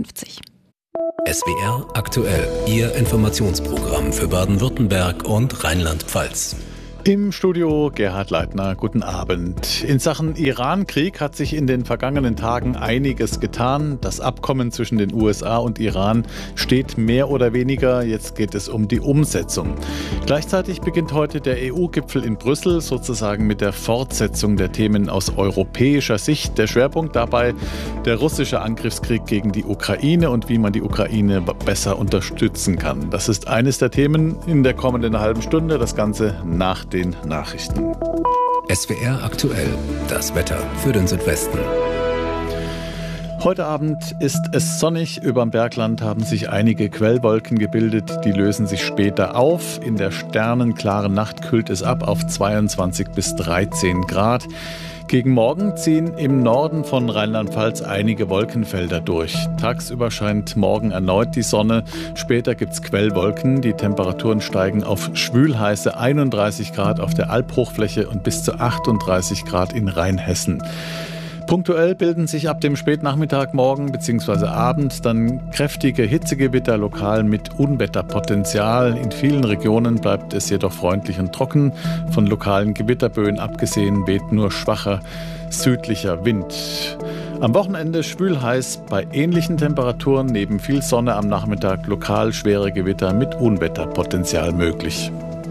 SWR aktuell, Ihr Informationsprogramm für Baden-Württemberg und Rheinland-Pfalz. Im Studio Gerhard Leitner, guten Abend. In Sachen Iran-Krieg hat sich in den vergangenen Tagen einiges getan. Das Abkommen zwischen den USA und Iran steht mehr oder weniger. Jetzt geht es um die Umsetzung. Gleichzeitig beginnt heute der EU-Gipfel in Brüssel, sozusagen mit der Fortsetzung der Themen aus europäischer Sicht. Der Schwerpunkt dabei der russische Angriffskrieg gegen die Ukraine und wie man die Ukraine besser unterstützen kann. Das ist eines der Themen in der kommenden halben Stunde. Das Ganze nach den Nachrichten. SWR aktuell, das Wetter für den Südwesten. Heute Abend ist es sonnig. Überm Bergland haben sich einige Quellwolken gebildet. Die lösen sich später auf. In der sternenklaren Nacht kühlt es ab auf 22 bis 13 Grad. Gegen Morgen ziehen im Norden von Rheinland-Pfalz einige Wolkenfelder durch. Tagsüber scheint morgen erneut die Sonne. Später gibt es Quellwolken. Die Temperaturen steigen auf schwülheiße 31 Grad auf der Albhochfläche und bis zu 38 Grad in Rheinhessen. Punktuell bilden sich ab dem Spätnachmittag morgen bzw. Abend dann kräftige Hitzegewitter lokal mit Unwetterpotenzial. In vielen Regionen bleibt es jedoch freundlich und trocken. Von lokalen Gewitterböen abgesehen weht nur schwacher südlicher Wind. Am Wochenende schwülheiß bei ähnlichen Temperaturen, neben viel Sonne am Nachmittag lokal schwere Gewitter mit Unwetterpotenzial möglich.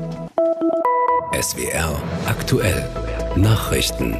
SWR aktuell, Nachrichten.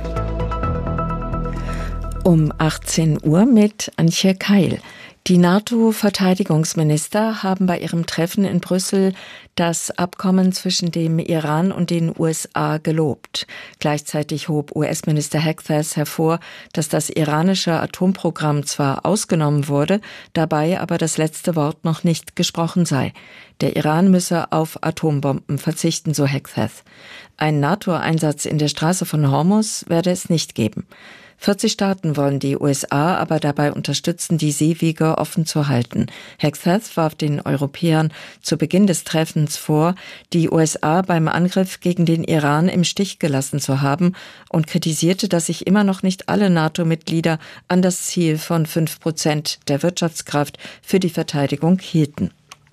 Um 18 Uhr mit Antje Keil. Die NATO-Verteidigungsminister haben bei ihrem Treffen in Brüssel das Abkommen zwischen dem Iran und den USA gelobt. Gleichzeitig hob US-Minister Hegseth hervor, dass das iranische Atomprogramm zwar ausgenommen wurde, dabei aber das letzte Wort noch nicht gesprochen sei. Der Iran müsse auf Atombomben verzichten, so Hegseth. Ein NATO-Einsatz in der Straße von Hormuz werde es nicht geben. 40 Staaten wollen die USA aber dabei unterstützen, die Seewege offen zu halten. Hegseth warf den Europäern zu Beginn des Treffens vor, die USA beim Angriff gegen den Iran im Stich gelassen zu haben und kritisierte, dass sich immer noch nicht alle NATO-Mitglieder an das Ziel von 5% der Wirtschaftskraft für die Verteidigung hielten.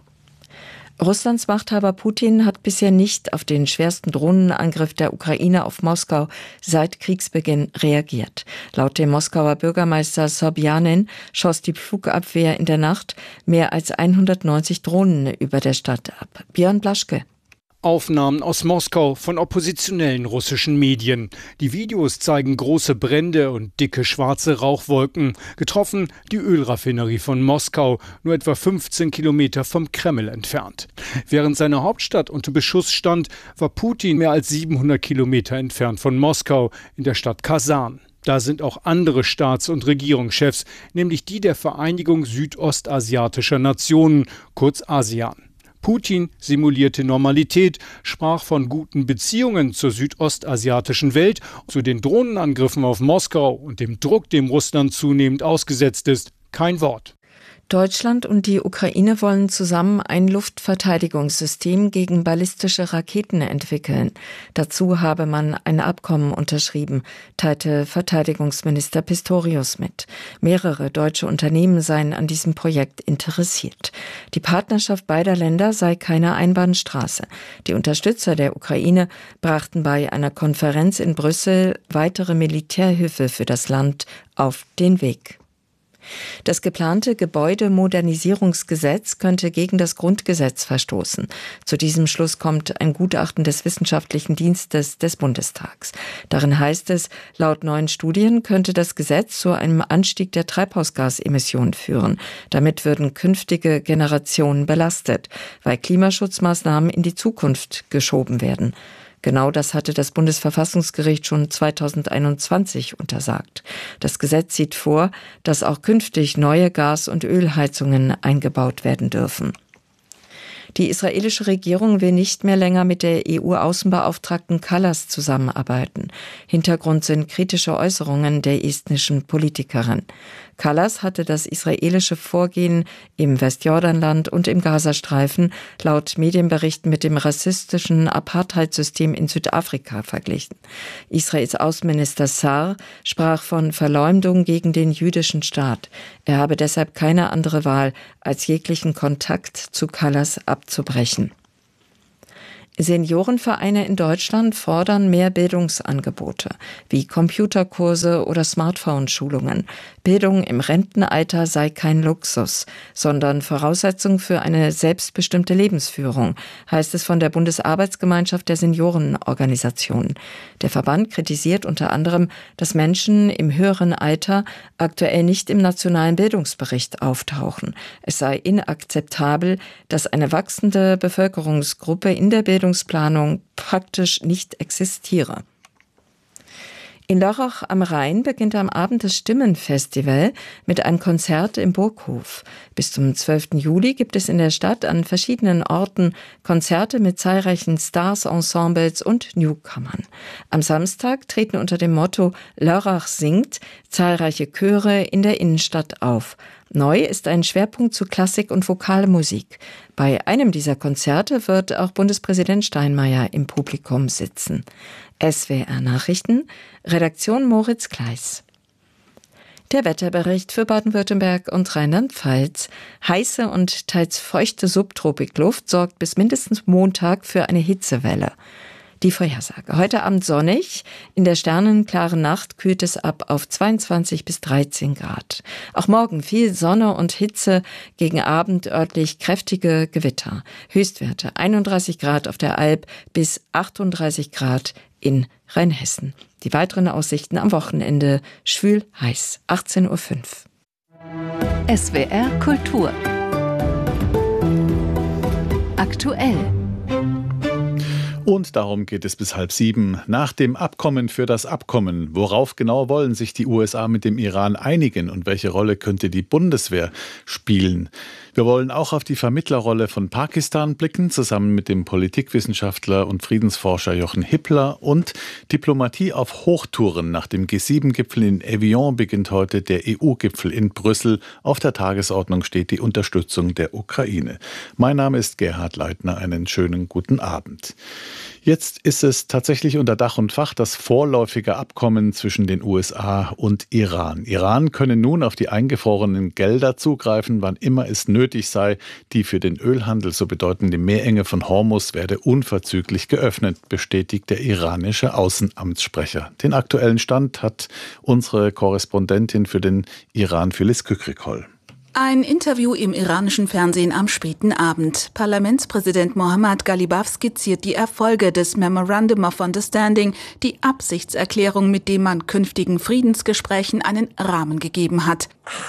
Russlands Machthaber Putin hat bisher nicht auf den schwersten Drohnenangriff der Ukraine auf Moskau seit Kriegsbeginn reagiert. Laut dem Moskauer Bürgermeister Sobjanin schoss die Flugabwehr in der Nacht mehr als 190 Drohnen über der Stadt ab. Björn Blaschke. Aufnahmen aus Moskau von oppositionellen russischen Medien. Die Videos zeigen große Brände und dicke schwarze Rauchwolken. Getroffen die Ölraffinerie von Moskau, nur etwa 15 Kilometer vom Kreml entfernt. Während seine Hauptstadt unter Beschuss stand, war Putin mehr als 700 Kilometer entfernt von Moskau in der Stadt Kasan. Da sind auch andere Staats- und Regierungschefs, nämlich die der Vereinigung südostasiatischer Nationen, kurz ASEAN. Putin simulierte Normalität, sprach von guten Beziehungen zur südostasiatischen Welt, zu den Drohnenangriffen auf Moskau und dem Druck, dem Russland zunehmend ausgesetzt ist, kein Wort. Deutschland und die Ukraine wollen zusammen ein Luftverteidigungssystem gegen ballistische Raketen entwickeln. Dazu habe man ein Abkommen unterschrieben, teilte Verteidigungsminister Pistorius mit. Mehrere deutsche Unternehmen seien an diesem Projekt interessiert. Die Partnerschaft beider Länder sei keine Einbahnstraße. Die Unterstützer der Ukraine brachten bei einer Konferenz in Brüssel weitere Militärhilfe für das Land auf den Weg. Das geplante Gebäudemodernisierungsgesetz könnte gegen das Grundgesetz verstoßen. Zu diesem Schluss kommt ein Gutachten des Wissenschaftlichen Dienstes des Bundestags. Darin heißt es, laut neuen Studien könnte das Gesetz zu einem Anstieg der Treibhausgasemissionen führen. Damit würden künftige Generationen belastet, weil Klimaschutzmaßnahmen in die Zukunft geschoben werden. Genau das hatte das Bundesverfassungsgericht schon 2021 untersagt. Das Gesetz sieht vor, dass auch künftig neue Gas- und Ölheizungen eingebaut werden dürfen. Die israelische Regierung will nicht mehr länger mit der EU-Außenbeauftragten Kallas zusammenarbeiten. Hintergrund sind kritische Äußerungen der estnischen Politikerin. Kallas hatte das israelische Vorgehen im Westjordanland und im Gazastreifen laut Medienberichten mit dem rassistischen Apartheidsystem in Südafrika verglichen. Israels Außenminister Sar sprach von Verleumdung gegen den jüdischen Staat. Er habe deshalb keine andere Wahl, als jeglichen Kontakt zu Kallas abzubrechen. Seniorenvereine in Deutschland fordern mehr Bildungsangebote, wie Computerkurse oder Smartphone-Schulungen. Bildung im Rentenalter sei kein Luxus, sondern Voraussetzung für eine selbstbestimmte Lebensführung, heißt es von der Bundesarbeitsgemeinschaft der Seniorenorganisationen. Der Verband kritisiert unter anderem, dass Menschen im höheren Alter aktuell nicht im nationalen Bildungsbericht auftauchen. Es sei inakzeptabel, dass eine wachsende Bevölkerungsgruppe in der Bildungsplanung praktisch nicht existiere. In Lörrach am Rhein beginnt am Abend das Stimmenfestival mit einem Konzert im Burghof. Bis zum 12. Juli gibt es in der Stadt an verschiedenen Orten Konzerte mit zahlreichen Stars, Ensembles und Newcomern. Am Samstag treten unter dem Motto Lörrach singt zahlreiche Chöre in der Innenstadt auf. Neu ist ein Schwerpunkt zu Klassik und vokale Musik. Bei einem dieser Konzerte wird auch Bundespräsident Steinmeier im Publikum sitzen. SWR Nachrichten, Redaktion Moritz Kleiss. Der Wetterbericht für Baden-Württemberg und Rheinland-Pfalz. Heiße und teils feuchte Subtropikluft sorgt bis mindestens Montag für eine Hitzewelle. Die Vorhersage. Heute Abend sonnig, in der sternenklaren Nacht kühlt es ab auf 22 bis 13 Grad. Auch morgen viel Sonne und Hitze, gegen Abend örtlich kräftige Gewitter. Höchstwerte 31 Grad auf der Alp bis 38 Grad in Rheinhessen. Die weiteren Aussichten am Wochenende schwül heiß, 18:05 Uhr. SWR Kultur. Aktuell. Und darum geht es bis 6:30. Nach dem Abkommen für das Abkommen. Worauf genau wollen sich die USA mit dem Iran einigen und welche Rolle könnte die Bundeswehr spielen? Wir wollen auch auf die Vermittlerrolle von Pakistan blicken, zusammen mit dem Politikwissenschaftler und Friedensforscher Jochen Hippler, und Diplomatie auf Hochtouren. Nach dem G7-Gipfel in Evian beginnt heute der EU-Gipfel in Brüssel. Auf der Tagesordnung steht die Unterstützung der Ukraine. Mein Name ist Gerhard Leitner. Einen schönen guten Abend. Jetzt ist es tatsächlich unter Dach und Fach das vorläufige Abkommen zwischen den USA und Iran. Iran könne nun auf die eingefrorenen Gelder zugreifen, wann immer es nötig sei. Die für den Ölhandel so bedeutende Meerenge von Hormuz werde unverzüglich geöffnet, bestätigt der iranische Außenamtssprecher. Den aktuellen Stand hat unsere Korrespondentin für den Iran, Phyllis Kükrikol. Ein Interview im iranischen Fernsehen am späten Abend. Parlamentspräsident Mohammad Ghalibaf skizziert die Erfolge des Memorandum of Understanding, die Absichtserklärung, mit dem man künftigen Friedensgesprächen einen Rahmen gegeben hat.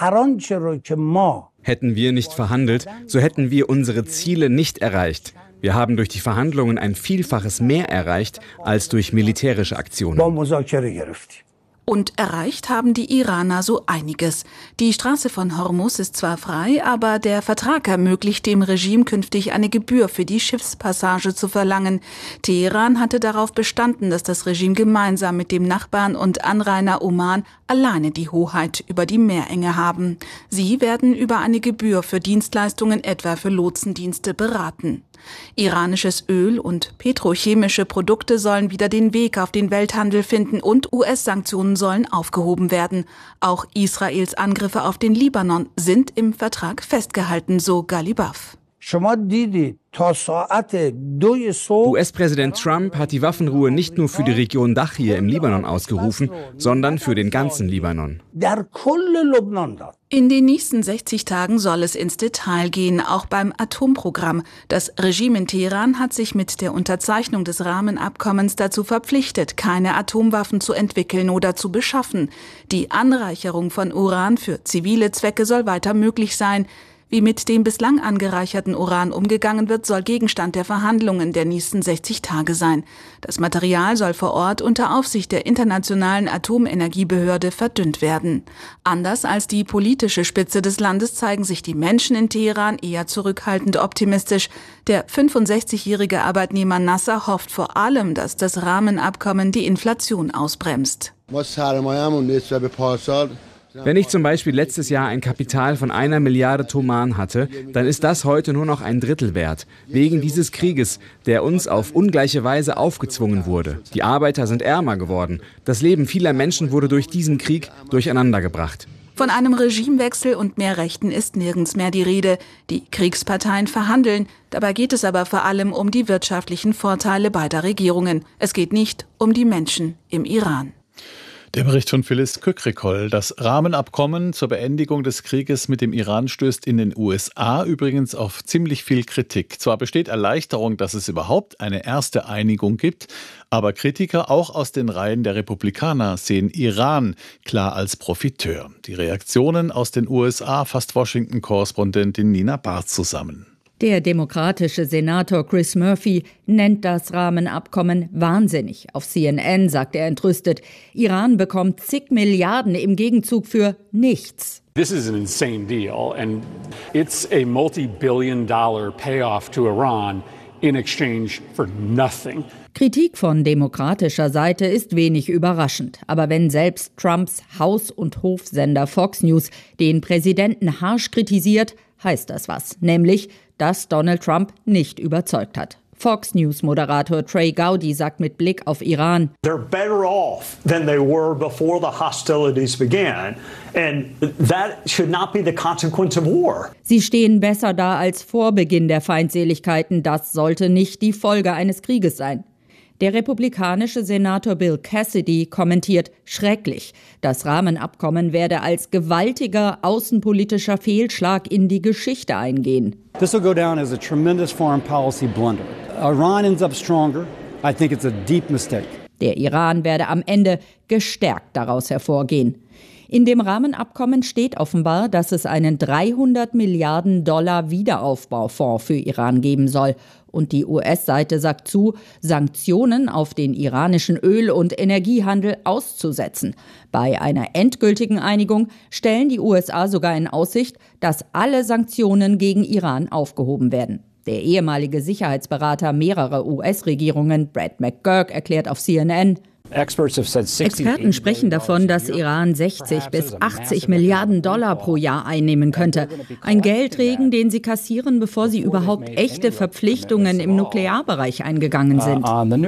Hätten wir nicht verhandelt, so hätten wir unsere Ziele nicht erreicht. Wir haben durch die Verhandlungen ein Vielfaches mehr erreicht als durch militärische Aktionen. Und erreicht haben die Iraner so einiges. Die Straße von Hormuz ist zwar frei, aber der Vertrag ermöglicht dem Regime künftig eine Gebühr für die Schiffspassage zu verlangen. Teheran hatte darauf bestanden, dass das Regime gemeinsam mit dem Nachbarn und Anrainer Oman alleine die Hoheit über die Meerenge haben. Sie werden über eine Gebühr für Dienstleistungen, etwa für Lotsendienste, beraten. Iranisches Öl und petrochemische Produkte sollen wieder den Weg auf den Welthandel finden und US-Sanktionen sollen aufgehoben werden. Auch Israels Angriffe auf den Libanon sind im Vertrag festgehalten, so Ghalibaf. US-Präsident Trump hat die Waffenruhe nicht nur für die Region Dachir im Libanon ausgerufen, sondern für den ganzen Libanon. In den nächsten 60 Tagen soll es ins Detail gehen, auch beim Atomprogramm. Das Regime in Teheran hat sich mit der Unterzeichnung des Rahmenabkommens dazu verpflichtet, keine Atomwaffen zu entwickeln oder zu beschaffen. Die Anreicherung von Uran für zivile Zwecke soll weiter möglich sein. Wie mit dem bislang angereicherten Uran umgegangen wird, soll Gegenstand der Verhandlungen der nächsten 60 Tage sein. Das Material soll vor Ort unter Aufsicht der Internationalen Atomenergiebehörde verdünnt werden. Anders als die politische Spitze des Landes zeigen sich die Menschen in Teheran eher zurückhaltend optimistisch. Der 65-jährige Arbeitnehmer Nasser hofft vor allem, dass das Rahmenabkommen die Inflation ausbremst. Wenn ich zum Beispiel letztes Jahr ein Kapital von 1 Milliarde Toman hatte, dann ist das heute nur noch ein Drittel wert. Wegen dieses Krieges, der uns auf ungleiche Weise aufgezwungen wurde. Die Arbeiter sind ärmer geworden. Das Leben vieler Menschen wurde durch diesen Krieg durcheinandergebracht. Von einem Regimewechsel und mehr Rechten ist nirgends mehr die Rede. Die Kriegsparteien verhandeln. Dabei geht es aber vor allem um die wirtschaftlichen Vorteile beider Regierungen. Es geht nicht um die Menschen im Iran. Der Bericht von Phyllis Kükrikol. Das Rahmenabkommen zur Beendigung des Krieges mit dem Iran stößt in den USA übrigens auf ziemlich viel Kritik. Zwar besteht Erleichterung, dass es überhaupt eine erste Einigung gibt, aber Kritiker auch aus den Reihen der Republikaner sehen Iran klar als Profiteur. Die Reaktionen aus den USA fasst Washington-Korrespondentin Nina Barth zusammen. Der demokratische Senator Chris Murphy nennt das Rahmenabkommen wahnsinnig. Auf CNN sagt er entrüstet, Iran bekommt zig Milliarden im Gegenzug für nichts. This is an insane deal and it's a multi-billion-dollar payoff to Iran in exchange for nothing. Kritik von demokratischer Seite ist wenig überraschend. Aber wenn selbst Trumps Haus- und Hofsender Fox News den Präsidenten harsch kritisiert, heißt das was. Nämlich, dass Donald Trump nicht überzeugt hat. Fox News-Moderator Trey Gowdy sagt mit Blick auf Iran: They're better off than they were before the hostilities began. And that should not be the consequence of war. Sie stehen besser da als vor Beginn der Feindseligkeiten. Das sollte nicht die Folge eines Krieges sein. Der republikanische Senator Bill Cassidy kommentiert schrecklich. Das Rahmenabkommen werde als gewaltiger außenpolitischer Fehlschlag in die Geschichte eingehen. This will go down as a tremendous foreign policy blunder. Iran ends up stronger. I think it's a deep mistake. Der Iran werde am Ende gestärkt daraus hervorgehen. In dem Rahmenabkommen steht offenbar, dass es einen 300 Milliarden $ Wiederaufbaufonds für Iran geben soll. Und die US-Seite sagt zu, Sanktionen auf den iranischen Öl- und Energiehandel auszusetzen. Bei einer endgültigen Einigung stellen die USA sogar in Aussicht, dass alle Sanktionen gegen Iran aufgehoben werden. Der ehemalige Sicherheitsberater mehrerer US-Regierungen, Brad McGurk, erklärt auf CNN: Experten sprechen davon, dass Iran 60 bis 80 Milliarden $ pro Jahr einnehmen könnte. Ein Geldregen, den sie kassieren, bevor sie überhaupt echte Verpflichtungen im Nuklearbereich eingegangen sind.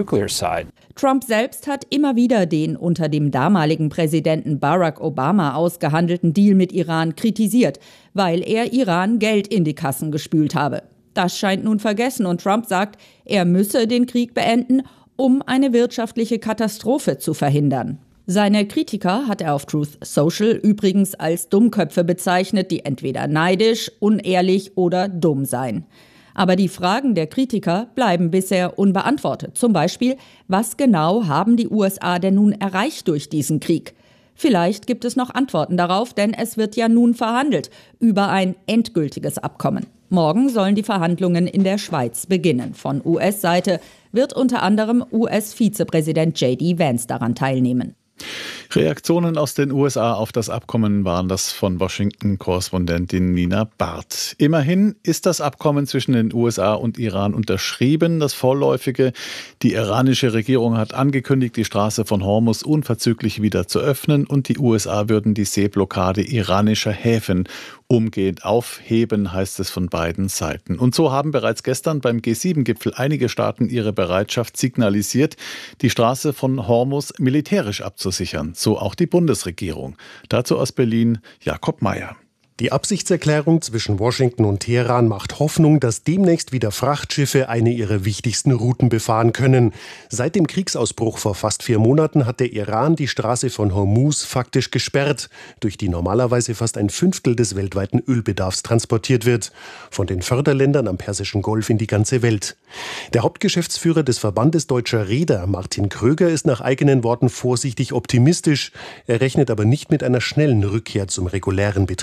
Trump selbst hat immer wieder den unter dem damaligen Präsidenten Barack Obama ausgehandelten Deal mit Iran kritisiert, weil er Iran Geld in die Kassen gespült habe. Das scheint nun vergessen und Trump sagt, er müsse den Krieg beenden, um eine wirtschaftliche Katastrophe zu verhindern. Seine Kritiker hat er auf Truth Social übrigens als Dummköpfe bezeichnet, die entweder neidisch, unehrlich oder dumm seien. Aber die Fragen der Kritiker bleiben bisher unbeantwortet. Zum Beispiel, was genau haben die USA denn nun erreicht durch diesen Krieg? Vielleicht gibt es noch Antworten darauf, denn es wird ja nun verhandelt über ein endgültiges Abkommen. Morgen sollen die Verhandlungen in der Schweiz beginnen. Von US-Seite wird unter anderem US-Vizepräsident J.D. Vance daran teilnehmen. Reaktionen aus den USA auf das Abkommen waren das von Washington-Korrespondentin Nina Barth. Immerhin ist das Abkommen zwischen den USA und Iran unterschrieben, das vorläufige. Die iranische Regierung hat angekündigt, die Straße von Hormuz unverzüglich wieder zu öffnen und die USA würden die Seeblockade iranischer Häfen umgehend aufheben, heißt es von beiden Seiten. Und so haben bereits gestern beim G7-Gipfel einige Staaten ihre Bereitschaft signalisiert, die Straße von Hormuz militärisch abzusichern. So auch die Bundesregierung. Dazu aus Berlin Jakob Mayer. Die Absichtserklärung zwischen Washington und Teheran macht Hoffnung, dass demnächst wieder Frachtschiffe eine ihrer wichtigsten Routen befahren können. Seit dem Kriegsausbruch vor fast 4 Monaten hat der Iran die Straße von Hormuz faktisch gesperrt, durch die normalerweise fast 1/5 des weltweiten Ölbedarfs transportiert wird. Von den Förderländern am Persischen Golf in die ganze Welt. Der Hauptgeschäftsführer des Verbandes Deutscher Reeder, Martin Kröger, ist nach eigenen Worten vorsichtig optimistisch. Er rechnet aber nicht mit einer schnellen Rückkehr zum regulären Betrieb.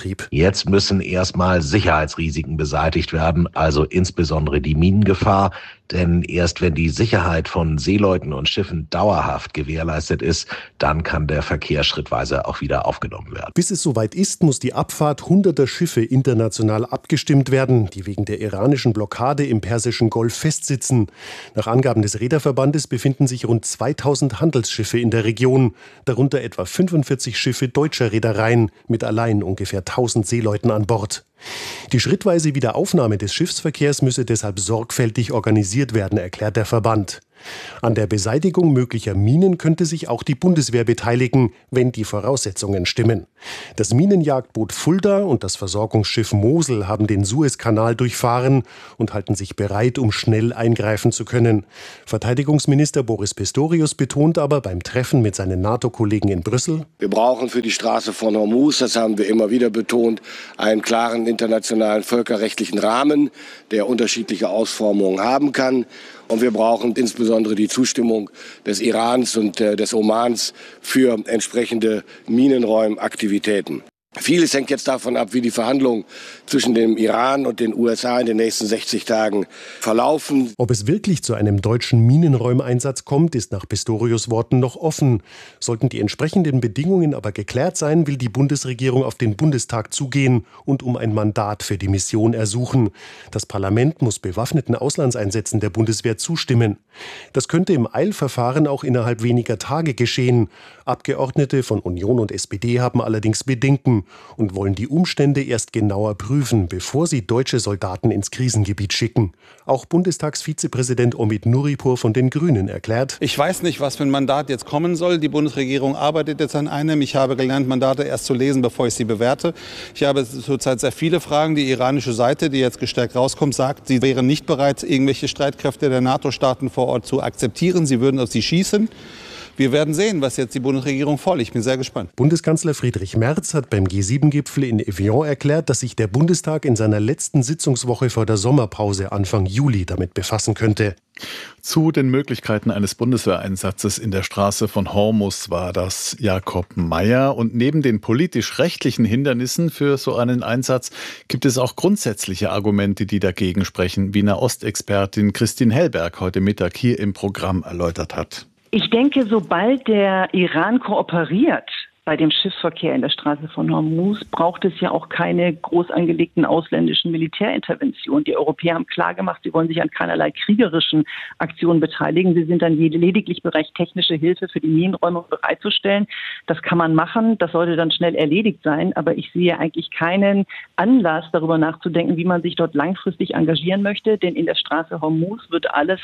Jetzt müssen erstmal Sicherheitsrisiken beseitigt werden, also insbesondere die Minengefahr. Denn erst wenn die Sicherheit von Seeleuten und Schiffen dauerhaft gewährleistet ist, dann kann der Verkehr schrittweise auch wieder aufgenommen werden. Bis es soweit ist, muss die Abfahrt hunderter Schiffe international abgestimmt werden, die wegen der iranischen Blockade im Persischen Golf festsitzen. Nach Angaben des Reederverbandes befinden sich rund 2000 Handelsschiffe in der Region, darunter etwa 45 Schiffe deutscher Reedereien mit allein ungefähr 1000 Seeleuten an Bord. Die schrittweise Wiederaufnahme des Schiffsverkehrs müsse deshalb sorgfältig organisiert werden, erklärt der Verband. An der Beseitigung möglicher Minen könnte sich auch die Bundeswehr beteiligen, wenn die Voraussetzungen stimmen. Das Minenjagdboot Fulda und das Versorgungsschiff Mosel haben den Suezkanal durchfahren und halten sich bereit, um schnell eingreifen zu können. Verteidigungsminister Boris Pistorius betont aber beim Treffen mit seinen NATO-Kollegen in Brüssel: Wir brauchen für die Straße von Hormuz, das haben wir immer wieder betont, einen klaren internationalen völkerrechtlichen Rahmen, der unterschiedliche Ausformungen haben kann. Und wir brauchen insbesondere die Zustimmung des Irans und des Omans für entsprechende Minenräumaktivitäten. Vieles hängt jetzt davon ab, wie die Verhandlungen zwischen dem Iran und den USA in den nächsten 60 Tagen verlaufen. Ob es wirklich zu einem deutschen Minenräumeinsatz kommt, ist nach Pistorius Worten noch offen. Sollten die entsprechenden Bedingungen aber geklärt sein, will die Bundesregierung auf den Bundestag zugehen und um ein Mandat für die Mission ersuchen. Das Parlament muss bewaffneten Auslandseinsätzen der Bundeswehr zustimmen. Das könnte im Eilverfahren auch innerhalb weniger Tage geschehen. Abgeordnete von Union und SPD haben allerdings Bedenken und wollen die Umstände erst genauer prüfen, bevor sie deutsche Soldaten ins Krisengebiet schicken. Auch Bundestagsvizepräsident Omid Nuripur von den Grünen erklärt: Ich weiß nicht, was für ein Mandat jetzt kommen soll. Die Bundesregierung arbeitet jetzt an einem. Ich habe gelernt, Mandate erst zu lesen, bevor ich sie bewerte. Ich habe zurzeit sehr viele Fragen. Die iranische Seite, die jetzt gestärkt rauskommt, sagt, sie wären nicht bereit, irgendwelche Streitkräfte der NATO-Staaten vor Ort zu akzeptieren. Sie würden auf sie schießen. Wir werden sehen, was jetzt die Bundesregierung vorlegt. Ich bin sehr gespannt. Bundeskanzler Friedrich Merz hat beim G7-Gipfel in Evian erklärt, dass sich der Bundestag in seiner letzten Sitzungswoche vor der Sommerpause Anfang Juli damit befassen könnte. Zu den Möglichkeiten eines Bundeswehreinsatzes in der Straße von Hormuz war das Jakob Mayer. Und neben den politisch-rechtlichen Hindernissen für so einen Einsatz gibt es auch grundsätzliche Argumente, die dagegen sprechen, wie Nahostexpertin Christine Hellberg heute Mittag hier im Programm erläutert hat. Ich denke, sobald der Iran kooperiert bei dem Schiffsverkehr in der Straße von Hormuz, braucht es ja auch keine groß angelegten ausländischen Militärinterventionen. Die Europäer haben klargemacht, sie wollen sich an keinerlei kriegerischen Aktionen beteiligen. Sie sind dann lediglich bereit, technische Hilfe für die Minenräumung bereitzustellen. Das kann man machen, das sollte dann schnell erledigt sein. Aber ich sehe eigentlich keinen Anlass, darüber nachzudenken, wie man sich dort langfristig engagieren möchte. Denn in der Straße Hormuz wird alles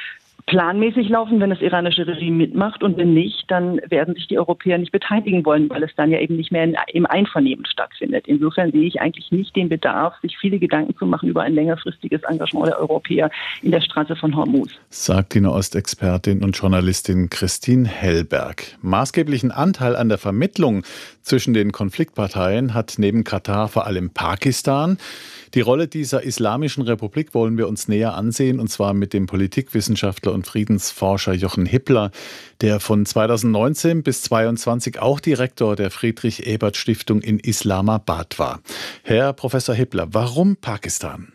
planmäßig laufen, wenn das iranische Regime mitmacht, und wenn nicht, dann werden sich die Europäer nicht beteiligen wollen, weil es dann ja eben nicht mehr im Einvernehmen stattfindet. Insofern sehe ich eigentlich nicht den Bedarf, sich viele Gedanken zu machen über ein längerfristiges Engagement der Europäer in der Straße von Hormuz. Sagt die Nahostexpertin und Journalistin Christine Hellberg. Maßgeblichen Anteil an der Vermittlung zwischen den Konfliktparteien hat neben Katar vor allem Pakistan. Die Rolle dieser islamischen Republik wollen wir uns näher ansehen, und zwar mit dem Politikwissenschaftler und Friedensforscher Jochen Hippler, der von 2019 bis 2022 auch Direktor der Friedrich-Ebert-Stiftung in Islamabad war. Herr Professor Hippler, warum Pakistan?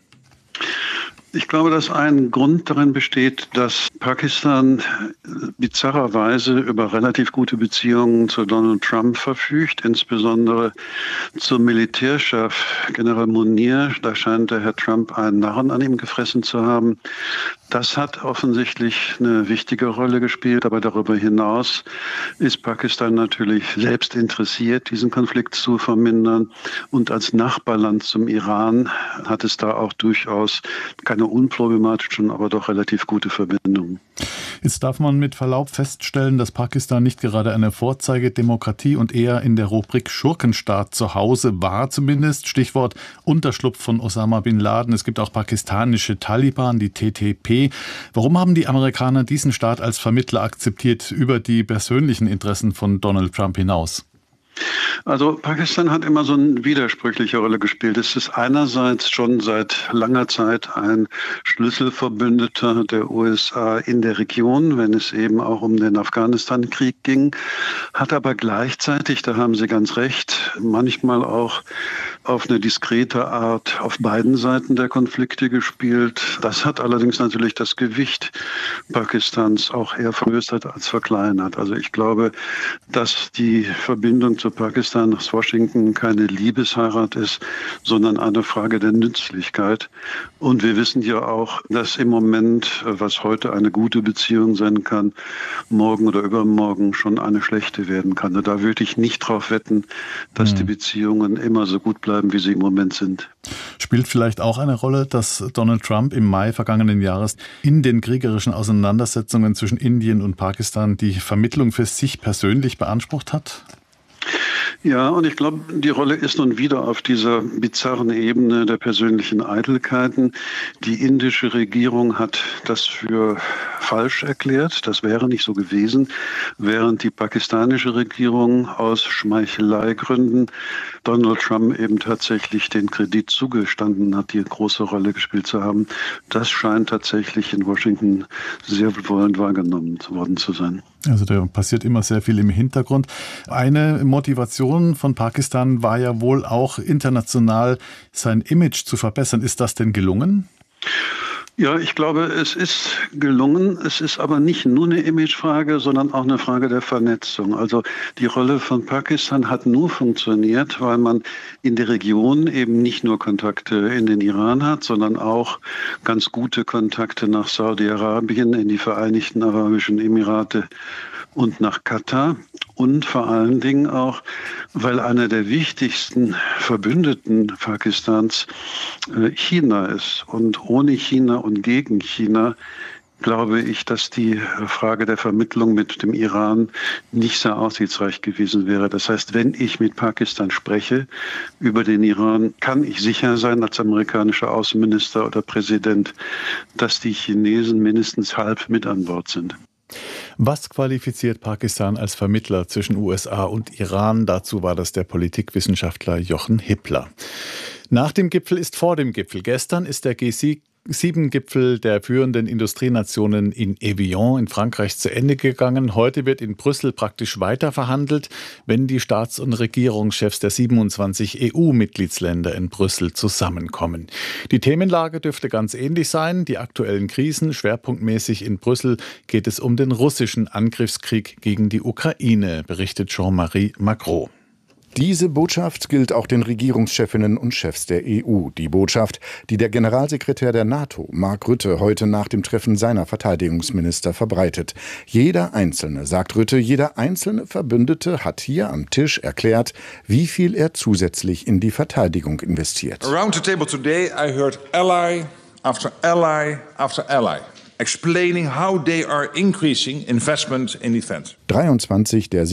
Ich glaube, dass ein Grund darin besteht, dass Pakistan bizarrerweise über relativ gute Beziehungen zu Donald Trump verfügt, insbesondere zum Militärchef General Munir. Da scheint der Herr Trump einen Narren an ihm gefressen zu haben. Das hat offensichtlich eine wichtige Rolle gespielt, aber darüber hinaus ist Pakistan natürlich selbst interessiert, diesen Konflikt zu vermindern, und als Nachbarland zum Iran hat es da auch durchaus keine unproblematischen, aber doch relativ gute Verbindungen. Jetzt darf man mit Verlaub feststellen, dass Pakistan nicht gerade eine Vorzeigedemokratie und eher in der Rubrik Schurkenstaat zu Hause war zumindest. Stichwort Unterschlupf von Osama bin Laden. Es gibt auch pakistanische Taliban, die TTP. Warum haben die Amerikaner diesen Staat als Vermittler akzeptiert über die persönlichen Interessen von Donald Trump hinaus? Also Pakistan hat immer so eine widersprüchliche Rolle gespielt. Es ist einerseits schon seit langer Zeit ein Schlüsselverbündeter der USA in der Region, wenn es eben auch um den Afghanistan-Krieg ging, hat aber gleichzeitig, da haben Sie ganz recht, manchmal auch auf eine diskrete Art auf beiden Seiten der Konflikte gespielt. Das hat allerdings natürlich das Gewicht Pakistans auch eher vergrößert als verkleinert. Also ich glaube, dass die Verbindung zu Pakistan nach Washington keine Liebesheirat ist, sondern eine Frage der Nützlichkeit. Und wir wissen ja auch, dass im Moment, was heute eine gute Beziehung sein kann, morgen oder übermorgen schon eine schlechte werden kann. Und da würde ich nicht drauf wetten, dass die Beziehungen immer so gut bleiben, wie sie im Moment sind. Spielt vielleicht auch eine Rolle, dass Donald Trump im Mai vergangenen Jahres in den kriegerischen Auseinandersetzungen zwischen Indien und Pakistan die Vermittlung für sich persönlich beansprucht hat? Ja, und ich glaube, die Rolle ist nun wieder auf dieser bizarren Ebene der persönlichen Eitelkeiten. Die indische Regierung hat das für falsch erklärt. Das wäre nicht so gewesen, während die pakistanische Regierung aus Schmeicheleigründen Donald Trump eben tatsächlich den Kredit zugestanden hat, die eine große Rolle gespielt zu haben. Das scheint tatsächlich in Washington sehr wohlwollend wahrgenommen worden zu sein. Also da passiert immer sehr viel im Hintergrund. Eine Motivation von Pakistan war ja wohl auch international sein Image zu verbessern. Ist das denn gelungen? Ja, ich glaube, es ist gelungen. Es ist aber nicht nur eine Imagefrage, sondern auch eine Frage der Vernetzung. Also die Rolle von Pakistan hat nur funktioniert, weil man in der Region eben nicht nur Kontakte in den Iran hat, sondern auch ganz gute Kontakte nach Saudi-Arabien, in die Vereinigten Arabischen Emirate und nach Katar. Und vor allen Dingen auch, weil einer der wichtigsten Verbündeten Pakistans China ist. Und ohne China und gegen China glaube ich, dass die Frage der Vermittlung mit dem Iran nicht sehr aussichtsreich gewesen wäre. Das heißt, wenn ich mit Pakistan spreche über den Iran, kann ich sicher sein als amerikanischer Außenminister oder Präsident, dass die Chinesen mindestens halb mit an Bord sind. Was qualifiziert Pakistan als Vermittler zwischen USA und Iran? Dazu war das der Politikwissenschaftler Jochen Hippler. Nach dem Gipfel ist vor dem Gipfel. Gestern ist der G7-Gipfel der führenden Industrienationen in Evian in Frankreich zu Ende gegangen. Heute wird in Brüssel praktisch weiter verhandelt, wenn die Staats- und Regierungschefs der 27 EU-Mitgliedsländer in Brüssel zusammenkommen. Die Themenlage dürfte ganz ähnlich sein. Die aktuellen Krisen, schwerpunktmäßig in Brüssel, geht es um den russischen Angriffskrieg gegen die Ukraine, berichtet Jean-Marie Macron. Diese Botschaft gilt auch den Regierungschefinnen und Chefs der EU. Die Botschaft, die der Generalsekretär der NATO, Mark Rutte, heute nach dem Treffen seiner Verteidigungsminister verbreitet. Jeder Einzelne, sagt Rutte, jeder einzelne Verbündete hat hier am Tisch erklärt, wie viel er zusätzlich in die Verteidigung investiert. Around the table today I heard ally after ally after ally explaining how they are increasing investment in defense. 23 der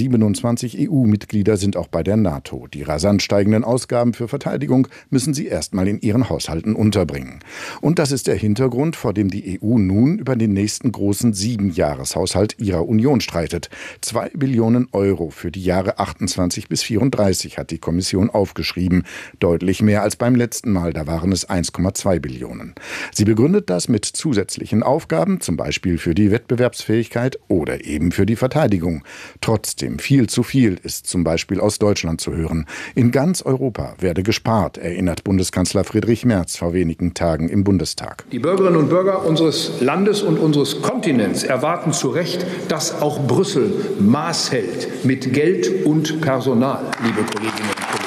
27 EU-Mitglieder sind auch bei der NATO. Die rasant steigenden Ausgaben für Verteidigung müssen sie erstmal in ihren Haushalten unterbringen. Und das ist der Hintergrund, vor dem die EU nun über den nächsten großen 7-Jahreshaushalt ihrer Union streitet. 2 Billionen Euro für die Jahre 28 bis 34 hat die Kommission aufgeschrieben. Deutlich mehr als beim letzten Mal, da waren es 1,2 Billionen. Sie begründet das mit zusätzlichen Aufgaben, zum Beispiel für die Wettbewerbsfähigkeit oder eben für die Verteidigung. Trotzdem viel zu viel ist zum Beispiel aus Deutschland zu hören. In ganz Europa werde gespart, erinnert Bundeskanzler Friedrich Merz vor wenigen Tagen im Bundestag. Die Bürgerinnen und Bürger unseres Landes und unseres Kontinents erwarten zu Recht, dass auch Brüssel Maß hält mit Geld und Personal, liebe Kolleginnen und Kollegen.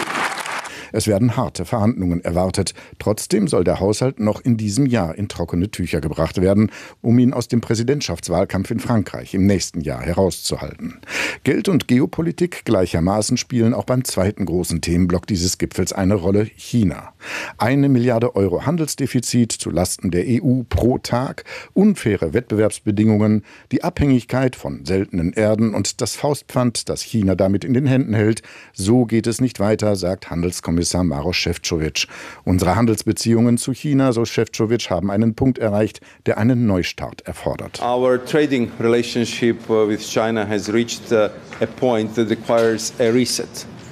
Es werden harte Verhandlungen erwartet. Trotzdem soll der Haushalt noch in diesem Jahr in trockene Tücher gebracht werden, um ihn aus dem Präsidentschaftswahlkampf in Frankreich im nächsten Jahr herauszuhalten. Geld und Geopolitik gleichermaßen spielen auch beim zweiten großen Themenblock dieses Gipfels eine Rolle: China. 1 Milliarde Euro Handelsdefizit zulasten der EU pro Tag, unfaire Wettbewerbsbedingungen, die Abhängigkeit von seltenen Erden und das Faustpfand, das China damit in den Händen hält. So geht es nicht weiter, sagt Handelskommissar Maroš Šefčovič. Unsere Handelsbeziehungen zu China, so Šefčovič, haben einen Punkt erreicht, der einen Neustart erfordert. Our trading relationship with China has reached a point that requires a reset.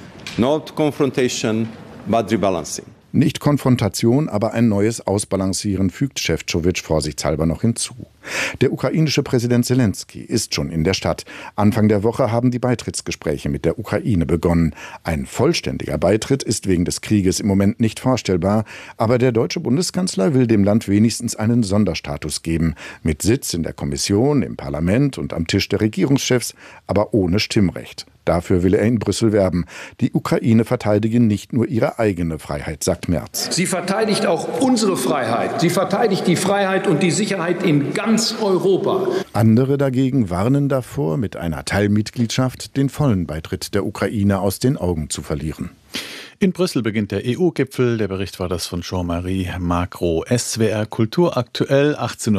Not confrontation, but rebalancing. Nicht Konfrontation, aber ein neues Ausbalancieren, fügt Šefčovič vorsichtshalber noch hinzu. Der ukrainische Präsident Selenskyj ist schon in der Stadt. Anfang der Woche haben die Beitrittsgespräche mit der Ukraine begonnen. Ein vollständiger Beitritt ist wegen des Krieges im Moment nicht vorstellbar, aber der deutsche Bundeskanzler will dem Land wenigstens einen Sonderstatus geben, mit Sitz in der Kommission, im Parlament und am Tisch der Regierungschefs, aber ohne Stimmrecht. Dafür will er in Brüssel werben. Die Ukraine verteidige nicht nur ihre eigene Freiheit, sagt Merz. Sie verteidigt auch unsere Freiheit. Sie verteidigt die Freiheit und die Sicherheit in ganz Europa. Andere dagegen warnen davor, mit einer Teilmitgliedschaft den vollen Beitritt der Ukraine aus den Augen zu verlieren. In Brüssel beginnt der EU-Gipfel. Der Bericht war das von Jean-Marie Macro. SWR Kultur aktuell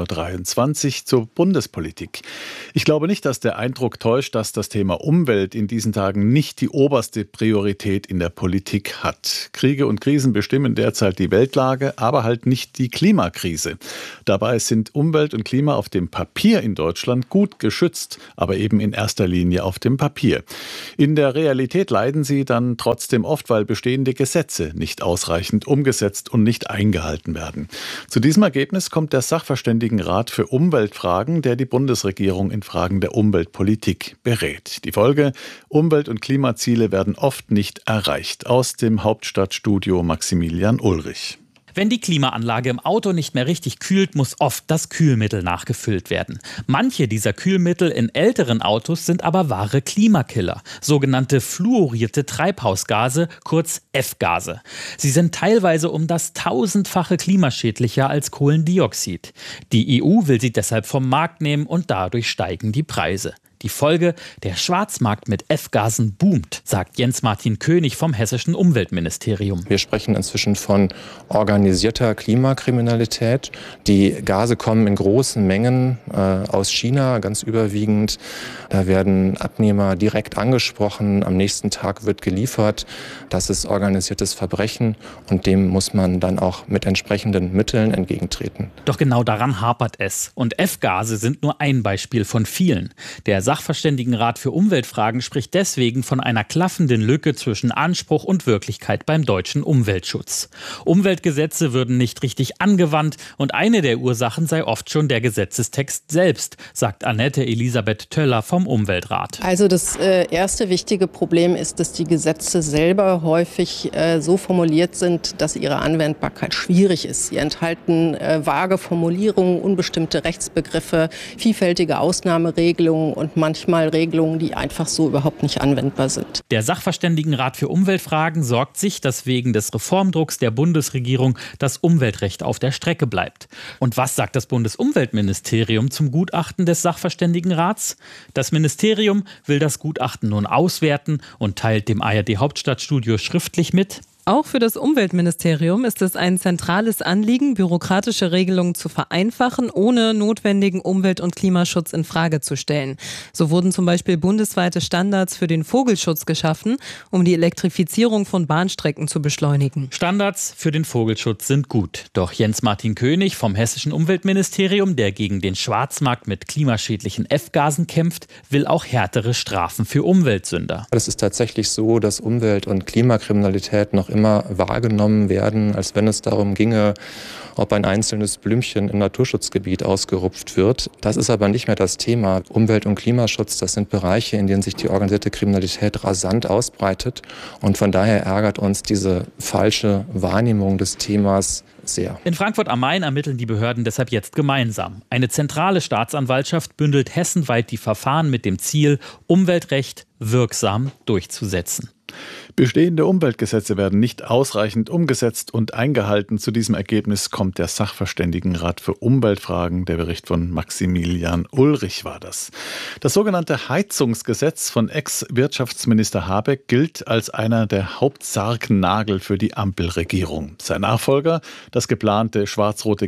18.23 Uhr zur Bundespolitik. Ich glaube nicht, dass der Eindruck täuscht, dass das Thema Umwelt in diesen Tagen nicht die oberste Priorität in der Politik hat. Kriege und Krisen bestimmen derzeit die Weltlage, aber halt nicht die Klimakrise. Dabei sind Umwelt und Klima auf dem Papier in Deutschland gut geschützt, aber eben in erster Linie auf dem Papier. In der Realität leiden sie dann trotzdem oft, weil bestehende Gesetze nicht ausreichend umgesetzt und nicht eingehalten werden. Zu diesem Ergebnis kommt der Sachverständigenrat für Umweltfragen, der die Bundesregierung in Fragen der Umweltpolitik berät. Die Folge: Umwelt- und Klimaziele werden oft nicht erreicht. Aus dem Hauptstadtstudio Maximilian Ulrich. Wenn die Klimaanlage im Auto nicht mehr richtig kühlt, muss oft das Kühlmittel nachgefüllt werden. Manche dieser Kühlmittel in älteren Autos sind aber wahre Klimakiller, sogenannte fluorierte Treibhausgase, kurz F-Gase. Sie sind teilweise um das 1000-fache klimaschädlicher als Kohlendioxid. Die EU will sie deshalb vom Markt nehmen und dadurch steigen die Preise. Die Folge: der Schwarzmarkt mit F-Gasen boomt, sagt Jens-Martin König vom hessischen Umweltministerium. Wir sprechen inzwischen von organisierter Klimakriminalität. Die Gase kommen in großen Mengen aus China, ganz überwiegend. Da werden Abnehmer direkt angesprochen, am nächsten Tag wird geliefert. Das ist organisiertes Verbrechen und dem muss man dann auch mit entsprechenden Mitteln entgegentreten. Doch genau daran hapert es. Und F-Gase sind nur ein Beispiel von vielen. Der Sachverständigenrat für Umweltfragen spricht deswegen von einer klaffenden Lücke zwischen Anspruch und Wirklichkeit beim deutschen Umweltschutz. Umweltgesetze würden nicht richtig angewandt und eine der Ursachen sei oft schon der Gesetzestext selbst, sagt Annette Elisabeth Töller vom Umweltrat. Also das erste wichtige Problem ist, dass die Gesetze selber häufig so formuliert sind, dass ihre Anwendbarkeit schwierig ist. Sie enthalten vage Formulierungen, unbestimmte Rechtsbegriffe, vielfältige Ausnahmeregelungen und manchmal Regelungen, die einfach so überhaupt nicht anwendbar sind. Der Sachverständigenrat für Umweltfragen sorgt sich, dass wegen des Reformdrucks der Bundesregierung das Umweltrecht auf der Strecke bleibt. Und was sagt das Bundesumweltministerium zum Gutachten des Sachverständigenrats? Das Ministerium will das Gutachten nun auswerten und teilt dem ARD-Hauptstadtstudio schriftlich mit: Auch für das Umweltministerium ist es ein zentrales Anliegen, bürokratische Regelungen zu vereinfachen, ohne notwendigen Umwelt- und Klimaschutz in Frage zu stellen. So wurden zum Beispiel bundesweite Standards für den Vogelschutz geschaffen, um die Elektrifizierung von Bahnstrecken zu beschleunigen. Standards für den Vogelschutz sind gut. Doch Jens-Martin König vom hessischen Umweltministerium, der gegen den Schwarzmarkt mit klimaschädlichen F-Gasen kämpft, will auch härtere Strafen für Umweltsünder. Es ist tatsächlich so, dass Umwelt- und Klimakriminalität noch immer wahrgenommen werden, als wenn es darum ginge, ob ein einzelnes Blümchen im Naturschutzgebiet ausgerupft wird. Das ist aber nicht mehr das Thema. Umwelt- und Klimaschutz, das sind Bereiche, in denen sich die organisierte Kriminalität rasant ausbreitet. Und von daher ärgert uns diese falsche Wahrnehmung des Themas sehr. In Frankfurt am Main ermitteln die Behörden deshalb jetzt gemeinsam. Eine zentrale Staatsanwaltschaft bündelt hessenweit die Verfahren mit dem Ziel, Umweltrecht wirksam durchzusetzen. Bestehende Umweltgesetze werden nicht ausreichend umgesetzt und eingehalten. Zu diesem Ergebnis kommt der Sachverständigenrat für Umweltfragen. Der Bericht von Maximilian Ulrich war das. Das sogenannte Heizungsgesetz von Ex-Wirtschaftsminister Habeck gilt als einer der Hauptsargnagel für die Ampelregierung. Sein Nachfolger, das geplante schwarz-rote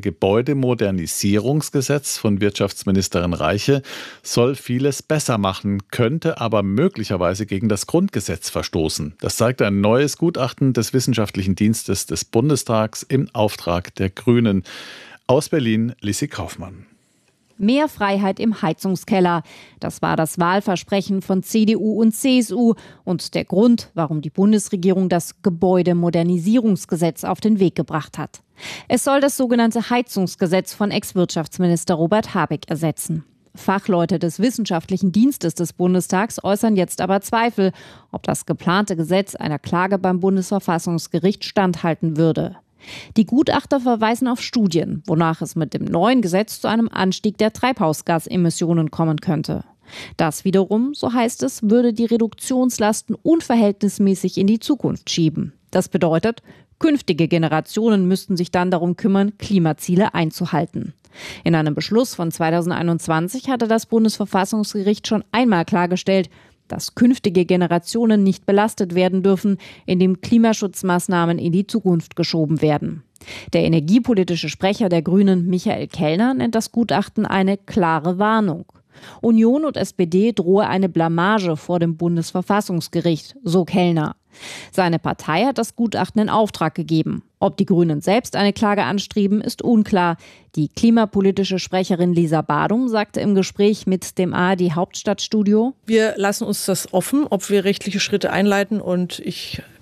Gebäudemodernisierungsgesetz von Wirtschaftsministerin Reiche, soll vieles besser machen, könnte aber möglicherweise gegen das Grundgesetz verstoßen. Das zeigt ein neues Gutachten des Wissenschaftlichen Dienstes des Bundestags im Auftrag der Grünen. Aus Berlin, Lissi Kaufmann. Mehr Freiheit im Heizungskeller. Das war das Wahlversprechen von CDU und CSU und der Grund, warum die Bundesregierung das Gebäudemodernisierungsgesetz auf den Weg gebracht hat. Es soll das sogenannte Heizungsgesetz von Ex-Wirtschaftsminister Robert Habeck ersetzen. Fachleute des Wissenschaftlichen Dienstes des Bundestags äußern jetzt aber Zweifel, ob das geplante Gesetz einer Klage beim Bundesverfassungsgericht standhalten würde. Die Gutachter verweisen auf Studien, wonach es mit dem neuen Gesetz zu einem Anstieg der Treibhausgasemissionen kommen könnte. Das wiederum, so heißt es, würde die Reduktionslasten unverhältnismäßig in die Zukunft schieben. Das bedeutet, künftige Generationen müssten sich dann darum kümmern, Klimaziele einzuhalten. In einem Beschluss von 2021 hatte das Bundesverfassungsgericht schon einmal klargestellt, dass künftige Generationen nicht belastet werden dürfen, indem Klimaschutzmaßnahmen in die Zukunft geschoben werden. Der energiepolitische Sprecher der Grünen, Michael Kellner, nennt das Gutachten eine klare Warnung. Union und SPD drohe eine Blamage vor dem Bundesverfassungsgericht, so Kellner. Seine Partei hat das Gutachten in Auftrag gegeben. Ob die Grünen selbst eine Klage anstreben, ist unklar. Die klimapolitische Sprecherin Lisa Badum sagte im Gespräch mit dem ARD Hauptstadtstudio: Wir lassen uns das offen, ob wir rechtliche Schritte einleiten, und ich